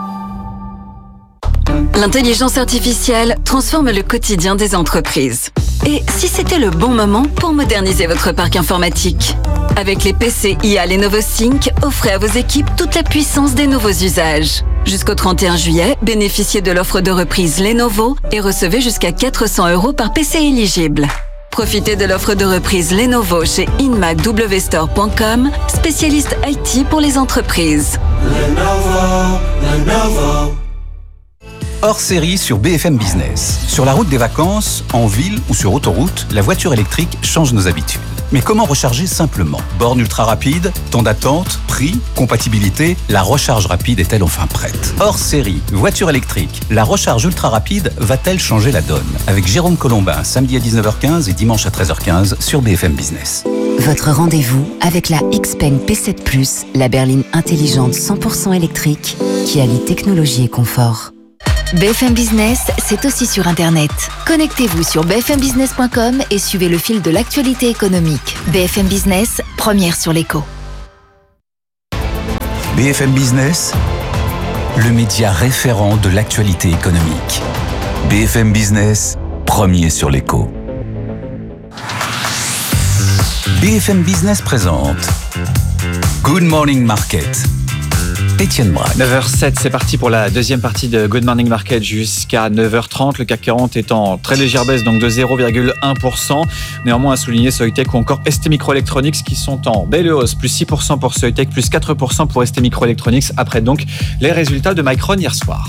L'intelligence artificielle transforme le quotidien des entreprises. Et si c'était le bon moment pour moderniser votre parc informatique? Avec les PC IA Lenovo Sync, offrez à vos équipes toute la puissance des nouveaux usages. Jusqu'au 31 juillet, bénéficiez de l'offre de reprise Lenovo et recevez jusqu'à 400 € par PC éligible. Profitez de l'offre de reprise Lenovo chez inmacwstore.com, spécialiste IT pour les entreprises. Lenovo. Hors série sur BFM Business. Sur la route des vacances, en ville ou sur autoroute, la voiture électrique change nos habitudes. Mais comment recharger simplement? Borne ultra rapide, temps d'attente, prix, compatibilité, la recharge rapide est-elle enfin prête? Hors série, voiture électrique, la recharge ultra rapide va-t-elle changer la donne? Avec Jérôme Colombin, samedi à 19h15 et dimanche à 13h15 sur BFM Business. Votre rendez-vous avec la Xpeng P7 Plus, la berline intelligente 100% électrique qui allie technologie et confort. BFM Business, c'est aussi sur Internet. Connectez-vous sur bfmbusiness.com et suivez le fil de l'actualité économique. BFM Business, première sur l'écho. BFM Business, le média référent de l'actualité économique. BFM Business, premier sur l'écho. BFM Business présente Good Morning Market. Étienne Braque. 9h07, c'est parti pour la deuxième partie de Good Morning Market jusqu'à 9h30. Le CAC 40 est en très légère baisse, donc de 0,1%. Néanmoins, à souligner Soitec ou encore ST Microelectronics qui sont en belle hausse. Plus 6% pour Soitec, plus 4% pour ST Microelectronics. Après donc les résultats de Micron hier soir.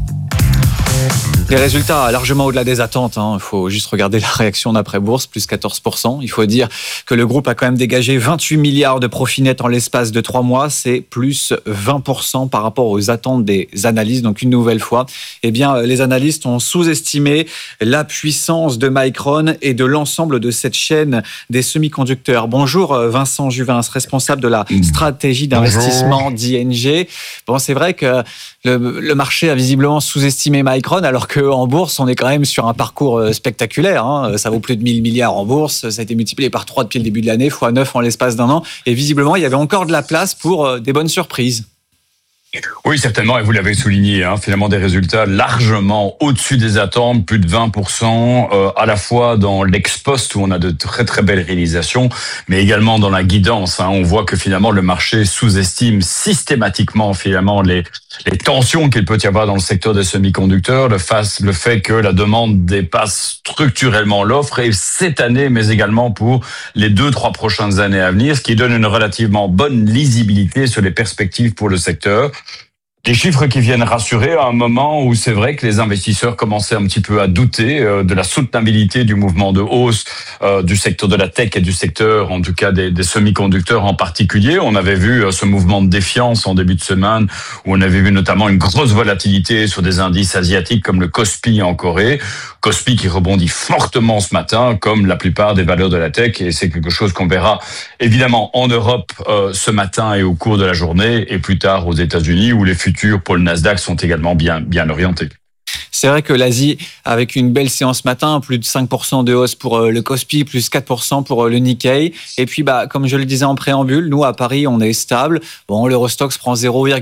Les résultats largement au-delà des attentes. Il faut juste regarder la réaction d'après-bourse, plus 14%. Il faut dire que le groupe a quand même dégagé 28 milliards de profit net en l'espace de 3 mois. C'est plus 20% par rapport aux attentes des analystes. Donc une nouvelle fois, les analystes ont sous-estimé la puissance de Micron et de l'ensemble de cette chaîne des semi-conducteurs. Bonjour Vincent Juvin, responsable de la stratégie d'investissement d'ING. Bon, c'est vrai que le marché a visiblement sous-estimé Micron, alors qu'en bourse, on est quand même sur un parcours spectaculaire. Ça vaut plus de 1000 milliards en bourse. Ça a été multiplié par 3 depuis le début de l'année, fois 9 en l'espace d'un an. Et visiblement, il y avait encore de la place pour des bonnes surprises. Oui, certainement, et vous l'avez souligné, finalement des résultats largement au-dessus des attentes, plus de 20%, à la fois dans l'ex-post où on a de très très belles réalisations, mais également dans la guidance. On voit que finalement le marché sous-estime systématiquement finalement les tensions qu'il peut y avoir dans le secteur des semi-conducteurs, le fait que la demande dépasse structurellement l'offre, et cette année, mais également pour les 2-3 prochaines années à venir, ce qui donne une relativement bonne lisibilité sur les perspectives pour le secteur. Des chiffres qui viennent rassurer à un moment où c'est vrai que les investisseurs commençaient un petit peu à douter de la soutenabilité du mouvement de hausse du secteur de la tech et du secteur, en tout cas des semi-conducteurs en particulier. On avait vu ce mouvement de défiance en début de semaine où on avait vu notamment une grosse volatilité sur des indices asiatiques comme le Kospi en Corée. Kospi qui rebondit fortement ce matin, comme la plupart des valeurs de la tech, et c'est quelque chose qu'on verra évidemment en Europe ce matin et au cours de la journée, et plus tard aux États-Unis où les futurs pour le Nasdaq sont également bien orientés. C'est vrai que l'Asie, avec une belle séance ce matin, plus de 5% de hausse pour le Kospi, plus 4% pour le Nikkei. Et puis, comme je le disais en préambule, nous, à Paris, on est stable. Bon, l'Eurostoxx prend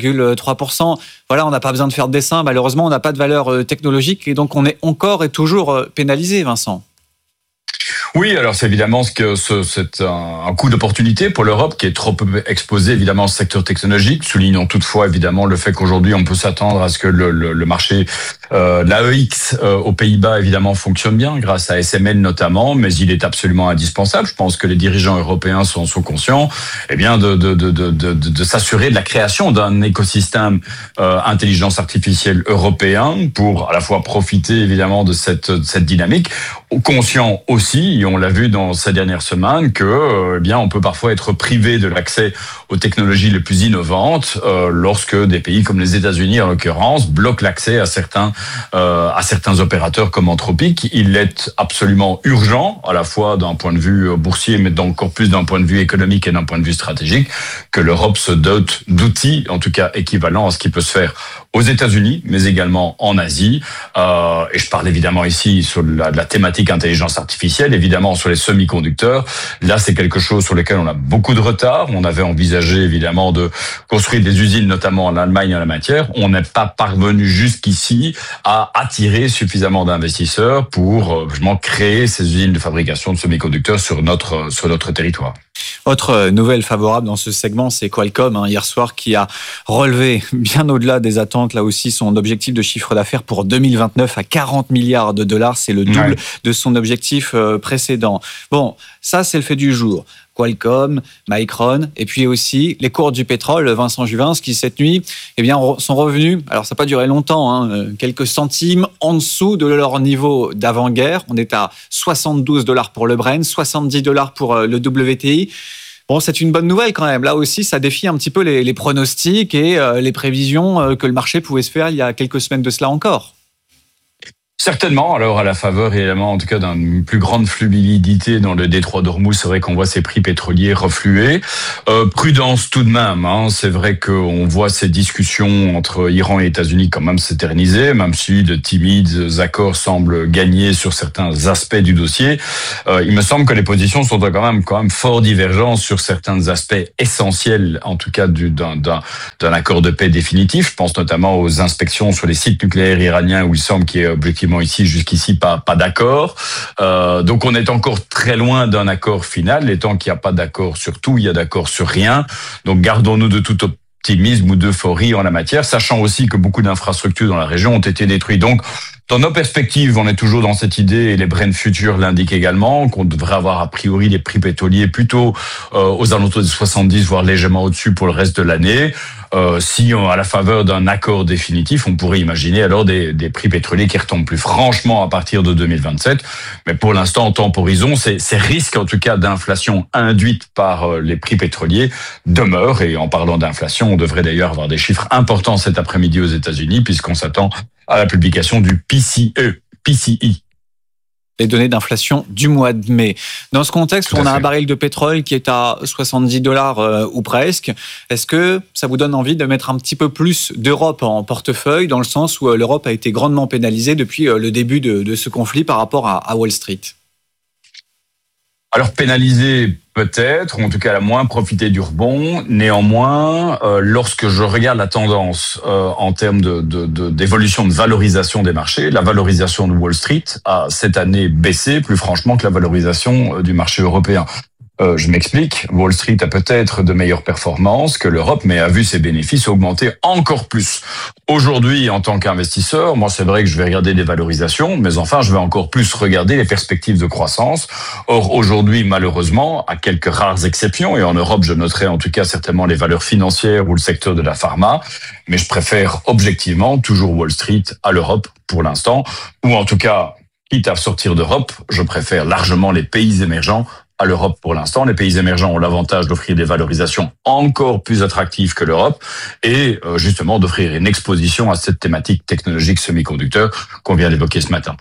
0,3%. Voilà, on n'a pas besoin de faire de dessin. Malheureusement, on n'a pas de valeur technologique. Et donc, on est encore et toujours pénalisé, Vincent. Oui, alors c'est évidemment c'est un coup d'opportunité pour l'Europe qui est trop exposée évidemment au secteur technologique. Soulignons toutefois évidemment le fait qu'aujourd'hui on peut s'attendre à ce que le marché l'AEX aux Pays-Bas évidemment fonctionne bien grâce à SML notamment, mais il est absolument indispensable. Je pense que les dirigeants européens sont conscients de s'assurer de la création d'un écosystème intelligence artificielle européen pour à la fois profiter évidemment de cette dynamique, conscient aussi, et on l'a vu dans ces dernières semaines, que on peut parfois être privé de l'accès aux technologies les plus innovantes lorsque des pays comme les États-Unis en l'occurrence bloquent l'accès à certains à certains opérateurs comme Anthropic. Il est absolument urgent, à la fois d'un point de vue boursier, mais encore plus d'un point de vue économique et d'un point de vue stratégique, que l'Europe se dote d'outils, en tout cas équivalents à ce qui peut se faire aux États-Unis, mais également en Asie. Et je parle évidemment ici sur la thématique intelligence artificielle, évidemment sur les semi-conducteurs. Là, c'est quelque chose sur lequel on a beaucoup de retard. On avait envisagé évidemment de construire des usines, notamment en Allemagne en la matière. On n'est pas parvenu jusqu'ici à attirer suffisamment d'investisseurs pour justement créer ces usines de fabrication de semi-conducteurs sur notre territoire. Autre nouvelle favorable dans ce segment, c'est Qualcomm, hier soir, qui a relevé bien au-delà des attentes, là aussi, son objectif de chiffre d'affaires pour 2029 à 40 milliards de dollars. C'est le double de son objectif précédent. Bon, ça, c'est le fait du jour. Qualcomm, Micron, et puis aussi les cours du pétrole, Vincent Juvin, qui cette nuit sont revenus, alors ça n'a pas duré longtemps, quelques centimes en dessous de leur niveau d'avant-guerre. On est à $72 pour le Brent, $70 pour le WTI. Bon, c'est une bonne nouvelle quand même. Là aussi, ça défie un petit peu les pronostics et les prévisions que le marché pouvait se faire il y a quelques semaines de cela encore. Certainement. Alors, à la faveur, évidemment, en tout cas, d'une plus grande fluidité dans le détroit d'Ormuz, c'est vrai qu'on voit ces prix pétroliers refluer. Prudence tout de même. C'est vrai qu'on voit ces discussions entre Iran et États-Unis quand même s'éterniser, même si de timides accords semblent gagner sur certains aspects du dossier. Il me semble que les positions sont quand même fort divergentes sur certains aspects essentiels, en tout cas d'un accord de paix définitif. Je pense notamment aux inspections sur les sites nucléaires iraniens où il semble qu'il y ait objectivement jusqu'ici pas d'accord. Donc on est encore très loin d'un accord final, étant qu'il n'y a pas d'accord sur tout, il y a d'accord sur rien. Donc gardons-nous de tout optimisme ou d'euphorie en la matière, sachant aussi que beaucoup d'infrastructures dans la région ont été détruites. Donc dans nos perspectives, on est toujours dans cette idée, et les Brent futurs l'indiquent également, qu'on devrait avoir a priori des prix pétroliers plutôt aux alentours de 70, voire légèrement au-dessus pour le reste de l'année. Si à la faveur d'un accord définitif, on pourrait imaginer alors des prix pétroliers qui retombent plus franchement à partir de 2027. Mais pour l'instant, temporisons. Ces risques, en tout cas, d'inflation induite par les prix pétroliers demeurent. Et en parlant d'inflation, on devrait d'ailleurs avoir des chiffres importants cet après-midi aux États-Unis, puisqu'on s'attend à la publication du PCI. Les données d'inflation du mois de mai. Dans ce contexte où on a un baril de pétrole qui est à $70 ou presque, est-ce que ça vous donne envie de mettre un petit peu plus d'Europe en portefeuille, dans le sens où l'Europe a été grandement pénalisée depuis le début de ce conflit par rapport à Wall Street ? Alors pénalisée peut-être, ou en tout cas elle a moins profité du rebond. Néanmoins, lorsque je regarde la tendance en termes d'évolution de valorisation des marchés, la valorisation de Wall Street a cette année baissé plus franchement que la valorisation du marché européen. Je m'explique, Wall Street a peut-être de meilleures performances que l'Europe, mais a vu ses bénéfices augmenter encore plus. Aujourd'hui, en tant qu'investisseur, moi c'est vrai que je vais regarder des valorisations, mais enfin je vais encore plus regarder les perspectives de croissance. Or aujourd'hui, malheureusement, à quelques rares exceptions, et en Europe je noterai en tout cas certainement les valeurs financières ou le secteur de la pharma, mais je préfère objectivement toujours Wall Street à l'Europe pour l'instant, ou en tout cas, quitte à sortir d'Europe, je préfère largement les pays émergents à l'Europe pour l'instant. Les pays émergents ont l'avantage d'offrir des valorisations encore plus attractives que l'Europe et justement d'offrir une exposition à cette thématique technologique semi-conducteur qu'on vient d'évoquer ce matin.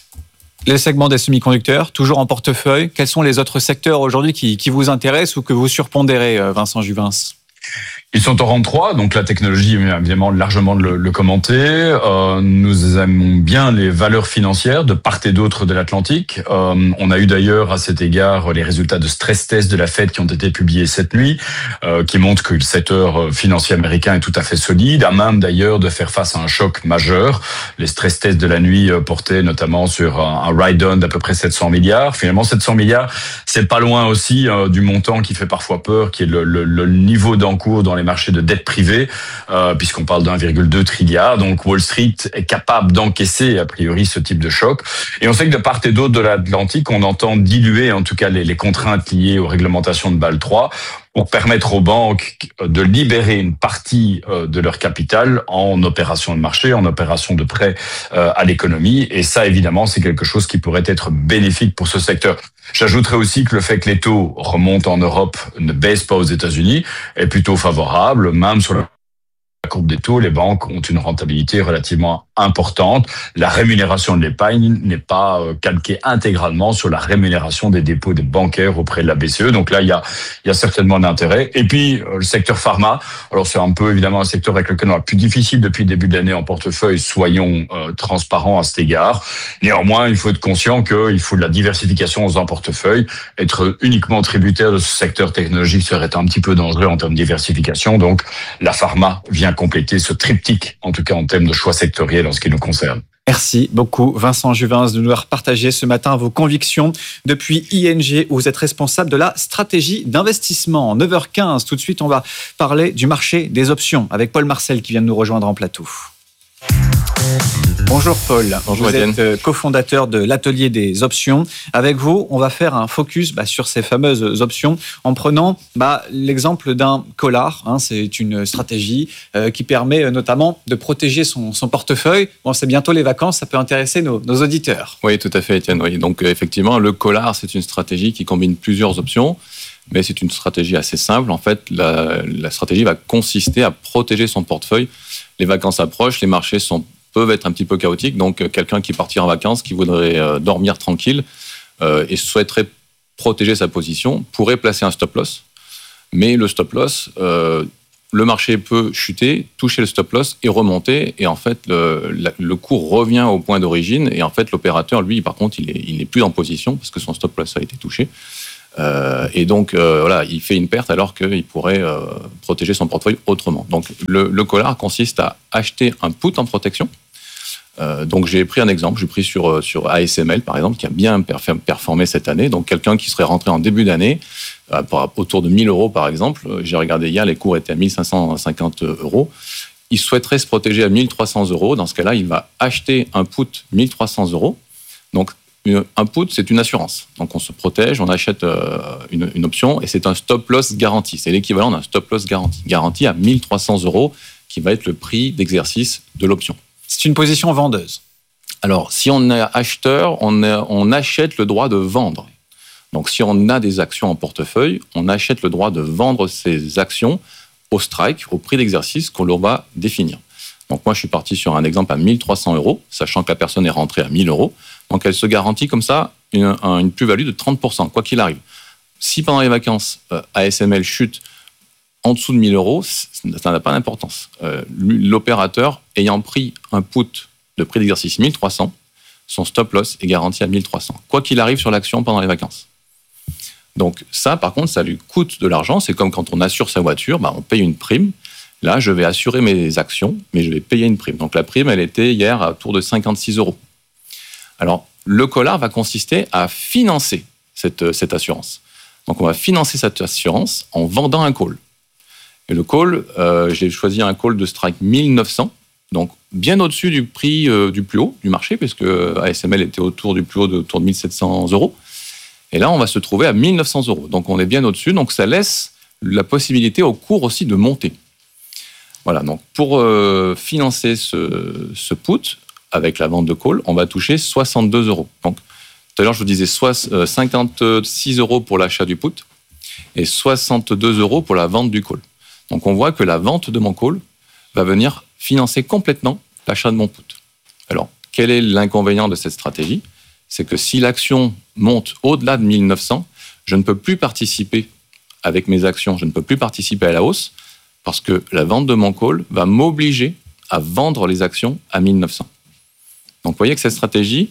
Les segments des semi-conducteurs, toujours en portefeuille. Quels sont les autres secteurs aujourd'hui qui vous intéressent ou que vous surpondérez, Vincent Juvin ? Ils sont en rang 3, donc la technologie, évidemment, largement de le commenter. Nous aimons bien les valeurs financières de part et d'autre de l'Atlantique. On a eu d'ailleurs à cet égard les résultats de stress test de la Fed qui ont été publiés cette nuit, qui montrent que le secteur financier américain est tout à fait solide, à même d'ailleurs de faire face à un choc majeur. Les stress tests de la nuit portaient notamment sur un write-down d'à peu près 700 milliards. Finalement, 700 milliards, c'est pas loin aussi du montant qui fait parfois peur, qui est le niveau d'encours dans les marchés de dette privée, puisqu'on parle d'1,2 trilliard. Donc Wall Street est capable d'encaisser a priori ce type de choc. Et on sait que de part et d'autre de l'Atlantique, on entend diluer en tout cas les contraintes liées aux réglementations de Bâle 3 pour permettre aux banques de libérer une partie de leur capital en opération de marché, en opération de prêt à l'économie. Et ça, évidemment, c'est quelque chose qui pourrait être bénéfique pour ce secteur. J'ajouterais aussi que le fait que les taux remontent en Europe, ne baissent pas aux États-Unis, est plutôt favorable. Même sur la courbe des taux, les banques ont une rentabilité relativement importante. La rémunération de l'épargne n'est pas calquée intégralement sur la rémunération des dépôts des bancaires auprès de la BCE. Donc là, il y a certainement d'intérêt. Et puis, le secteur pharma. Alors, c'est un peu, évidemment, un secteur avec lequel on a plus difficile depuis le début de l'année en portefeuille. Soyons transparents à cet égard. Néanmoins, il faut être conscient qu'il faut de la diversification dans un portefeuille. Être uniquement tributaire de ce secteur technologique serait un petit peu dangereux en termes de diversification. Donc, la pharma vient compléter ce triptyque, en tout cas en termes de choix sectoriels en ce qui nous concerne. Merci beaucoup Vincent Juvins de nous avoir partagé ce matin vos convictions depuis ING où vous êtes responsable de la stratégie d'investissement. 9h15, tout de suite on va parler du marché des options avec Paul Marcel qui vient de nous rejoindre en plateau. Bonjour Paul, bonjour, vous êtes cofondateur de l'atelier des options. Avec vous, on va faire un focus sur ces fameuses options en prenant l'exemple d'un collar. C'est une stratégie qui permet notamment de protéger son portefeuille. Bon, c'est bientôt les vacances, ça peut intéresser nos auditeurs. Oui, tout à fait Étienne. Oui. Donc effectivement, le collar, c'est une stratégie qui combine plusieurs options. Mais c'est une stratégie assez simple. En fait, la stratégie va consister à protéger son portefeuille. Les vacances approchent, les marchés peuvent être un petit peu chaotiques. Donc, quelqu'un qui partira en vacances, qui voudrait dormir tranquille et souhaiterait protéger sa position, pourrait placer un stop-loss. Mais le stop-loss, le marché peut chuter, toucher le stop-loss et remonter. Et en fait, le cours revient au point d'origine. Et en fait, l'opérateur, lui, par contre, il n'est plus en position parce que son stop-loss a été touché. Et donc, il fait une perte alors qu'il pourrait protéger son portefeuille autrement. Donc, le collar consiste à acheter un put en protection. Donc, j'ai pris un exemple. J'ai pris sur ASML, par exemple, qui a bien performé cette année. Donc, quelqu'un qui serait rentré en début d'année, autour de 1 000 euros, par exemple. J'ai regardé hier, les cours étaient à 1 550 euros. Il souhaiterait se protéger à 1 300 euros. Dans ce cas-là, il va acheter un put 1 300 euros. Donc, un put, c'est une assurance. Donc, on se protège, on achète une option et c'est un stop-loss garanti. C'est l'équivalent d'un stop-loss garanti. Garanti à 1 300 euros qui va être le prix d'exercice de l'option. C'est une position vendeuse. Alors, si on est acheteur, on achète le droit de vendre. Donc, si on a des actions en portefeuille, on achète le droit de vendre ces actions au strike, au prix d'exercice qu'on leur va définir. Donc, moi, je suis parti sur un exemple à 1 300 euros, sachant que la personne est rentrée à 1 000 euros. Donc, elle se garantit comme ça une plus-value de 30%, quoi qu'il arrive. Si pendant les vacances, ASML chute en dessous de 1 000 euros, ça n'a pas d'importance. L'opérateur ayant pris un put de prix d'exercice 1 300, son stop-loss est garanti à 1 300, quoi qu'il arrive sur l'action pendant les vacances. Donc ça, par contre, ça lui coûte de l'argent. C'est comme quand on assure sa voiture, on paye une prime. Là, je vais assurer mes actions, mais je vais payer une prime. Donc la prime, elle était hier à autour de 56 euros. Alors, le collar va consister à financer cette assurance. Donc, on va financer cette assurance en vendant un call. Et le call, j'ai choisi un call de strike 1900, donc bien au-dessus du prix du plus haut du marché, puisque ASML était autour du plus haut autour de 1700 euros. Et là, on va se trouver à 1900 euros. Donc, on est bien au-dessus. Donc, ça laisse la possibilité au cours aussi de monter. Voilà, donc pour financer ce put, avec la vente de call, on va toucher 62 euros. Donc, tout à l'heure, je vous disais 56 euros pour l'achat du put et 62 euros pour la vente du call. Donc, on voit que la vente de mon call va venir financer complètement l'achat de mon put. Alors, quel est l'inconvénient de cette stratégie ? C'est que si l'action monte au-delà de 1900, je ne peux plus participer avec mes actions, je ne peux plus participer à la hausse parce que la vente de mon call va m'obliger à vendre les actions à 1900. Donc, vous voyez que cette stratégie,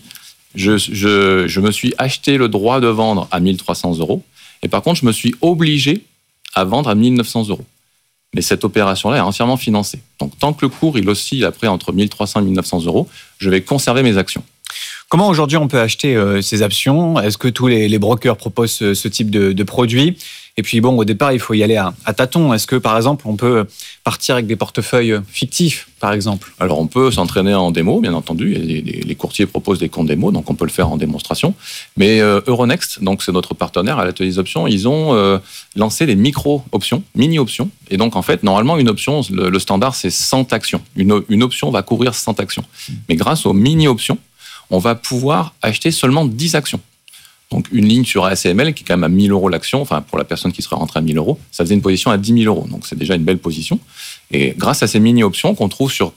je me suis acheté le droit de vendre à 1 300 euros et par contre, je me suis obligé à vendre à 1 900 euros. Mais cette opération-là est entièrement financée. Donc, tant que le cours il oscille après entre 1 300 et 1 900 euros, je vais conserver mes actions. Comment aujourd'hui on peut acheter ces options ? Est-ce que tous les brokers proposent ce type de produit ? Et puis bon, au départ, il faut y aller à tâtons. Est-ce que par exemple, on peut partir avec des portefeuilles fictifs, par exemple ? Alors on peut s'entraîner en démo, bien entendu. Les courtiers proposent des comptes démo, donc on peut le faire en démonstration. Mais Euronext, donc c'est notre partenaire à l'atelier des options, ils ont lancé des micro-options, mini-options. Et donc en fait, normalement, une option, le standard, c'est 100 actions. Une option va couvrir 100 actions. Mais grâce aux mini-options, on va pouvoir acheter seulement 10 actions. Donc, une ligne sur ASML qui est quand même à 1 000 euros l'action, enfin, pour la personne qui serait rentrée à 1 000 euros, ça faisait une position à 10 000 euros. Donc, c'est déjà une belle position. Et grâce à ces mini-options qu'on trouve sur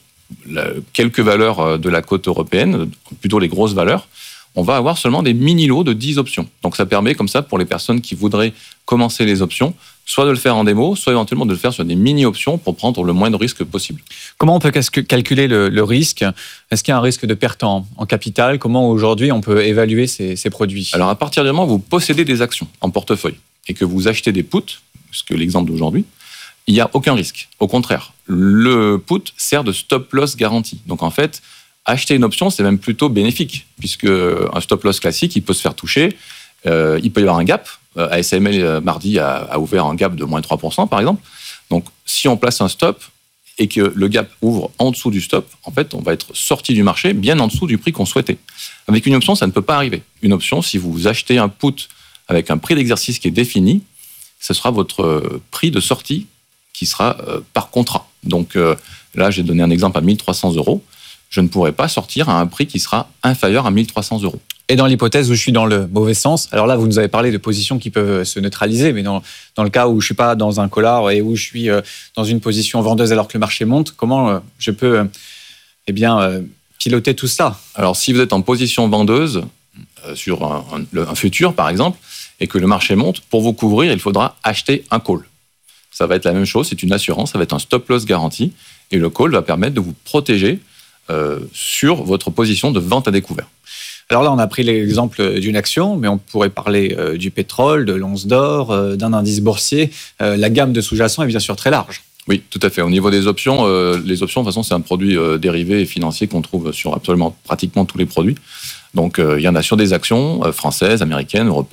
quelques valeurs de la cote européenne, plutôt les grosses valeurs, on va avoir seulement des mini-lots de 10 options. Donc ça permet comme ça pour les personnes qui voudraient commencer les options, soit de le faire en démo, soit éventuellement de le faire sur des mini-options pour prendre le moins de risques possible. Comment on peut calculer le risque ? Est-ce qu'il y a un risque de perte en capital ? Comment aujourd'hui on peut évaluer ces produits ? Alors à partir du moment où vous possédez des actions en portefeuille et que vous achetez des puts, ce que l'exemple d'aujourd'hui, il n'y a aucun risque. Au contraire, le put sert de stop-loss garantie. Donc en fait, acheter une option, c'est même plutôt bénéfique, puisque un stop-loss classique, il peut se faire toucher, il peut y avoir un gap. ASML, mardi, a ouvert un gap de moins 3%, par exemple. Donc, si on place un stop et que le gap ouvre en dessous du stop, en fait, on va être sorti du marché bien en dessous du prix qu'on souhaitait. Avec une option, ça ne peut pas arriver. Une option, si vous achetez un put avec un prix d'exercice qui est défini, ce sera votre prix de sortie qui sera par contrat. Donc, là, j'ai donné un exemple à 1 300 €. Je ne pourrai pas sortir à un prix qui sera inférieur à 1 300 €. Et dans l'hypothèse où je suis dans le mauvais sens, alors là, vous nous avez parlé de positions qui peuvent se neutraliser, mais dans le cas où je ne suis pas dans un collar et où je suis dans une position vendeuse alors que le marché monte, comment je peux piloter tout ça ? Alors, si vous êtes en position vendeuse sur un futur, par exemple, et que le marché monte, pour vous couvrir, il faudra acheter un call. Ça va être la même chose, c'est une assurance, ça va être un stop-loss garantie, et le call va permettre de vous protéger sur votre position de vente à découvert. Alors là, on a pris l'exemple d'une action, mais on pourrait parler du pétrole, de l'once d'or, d'un indice boursier. La gamme de sous-jacents est bien sûr très large. Oui, tout à fait. Au niveau des options, les options, de toute façon, c'est un produit dérivé et financier qu'on trouve sur absolument pratiquement tous les produits. Donc, il y en a sur des actions françaises, américaines, européennes.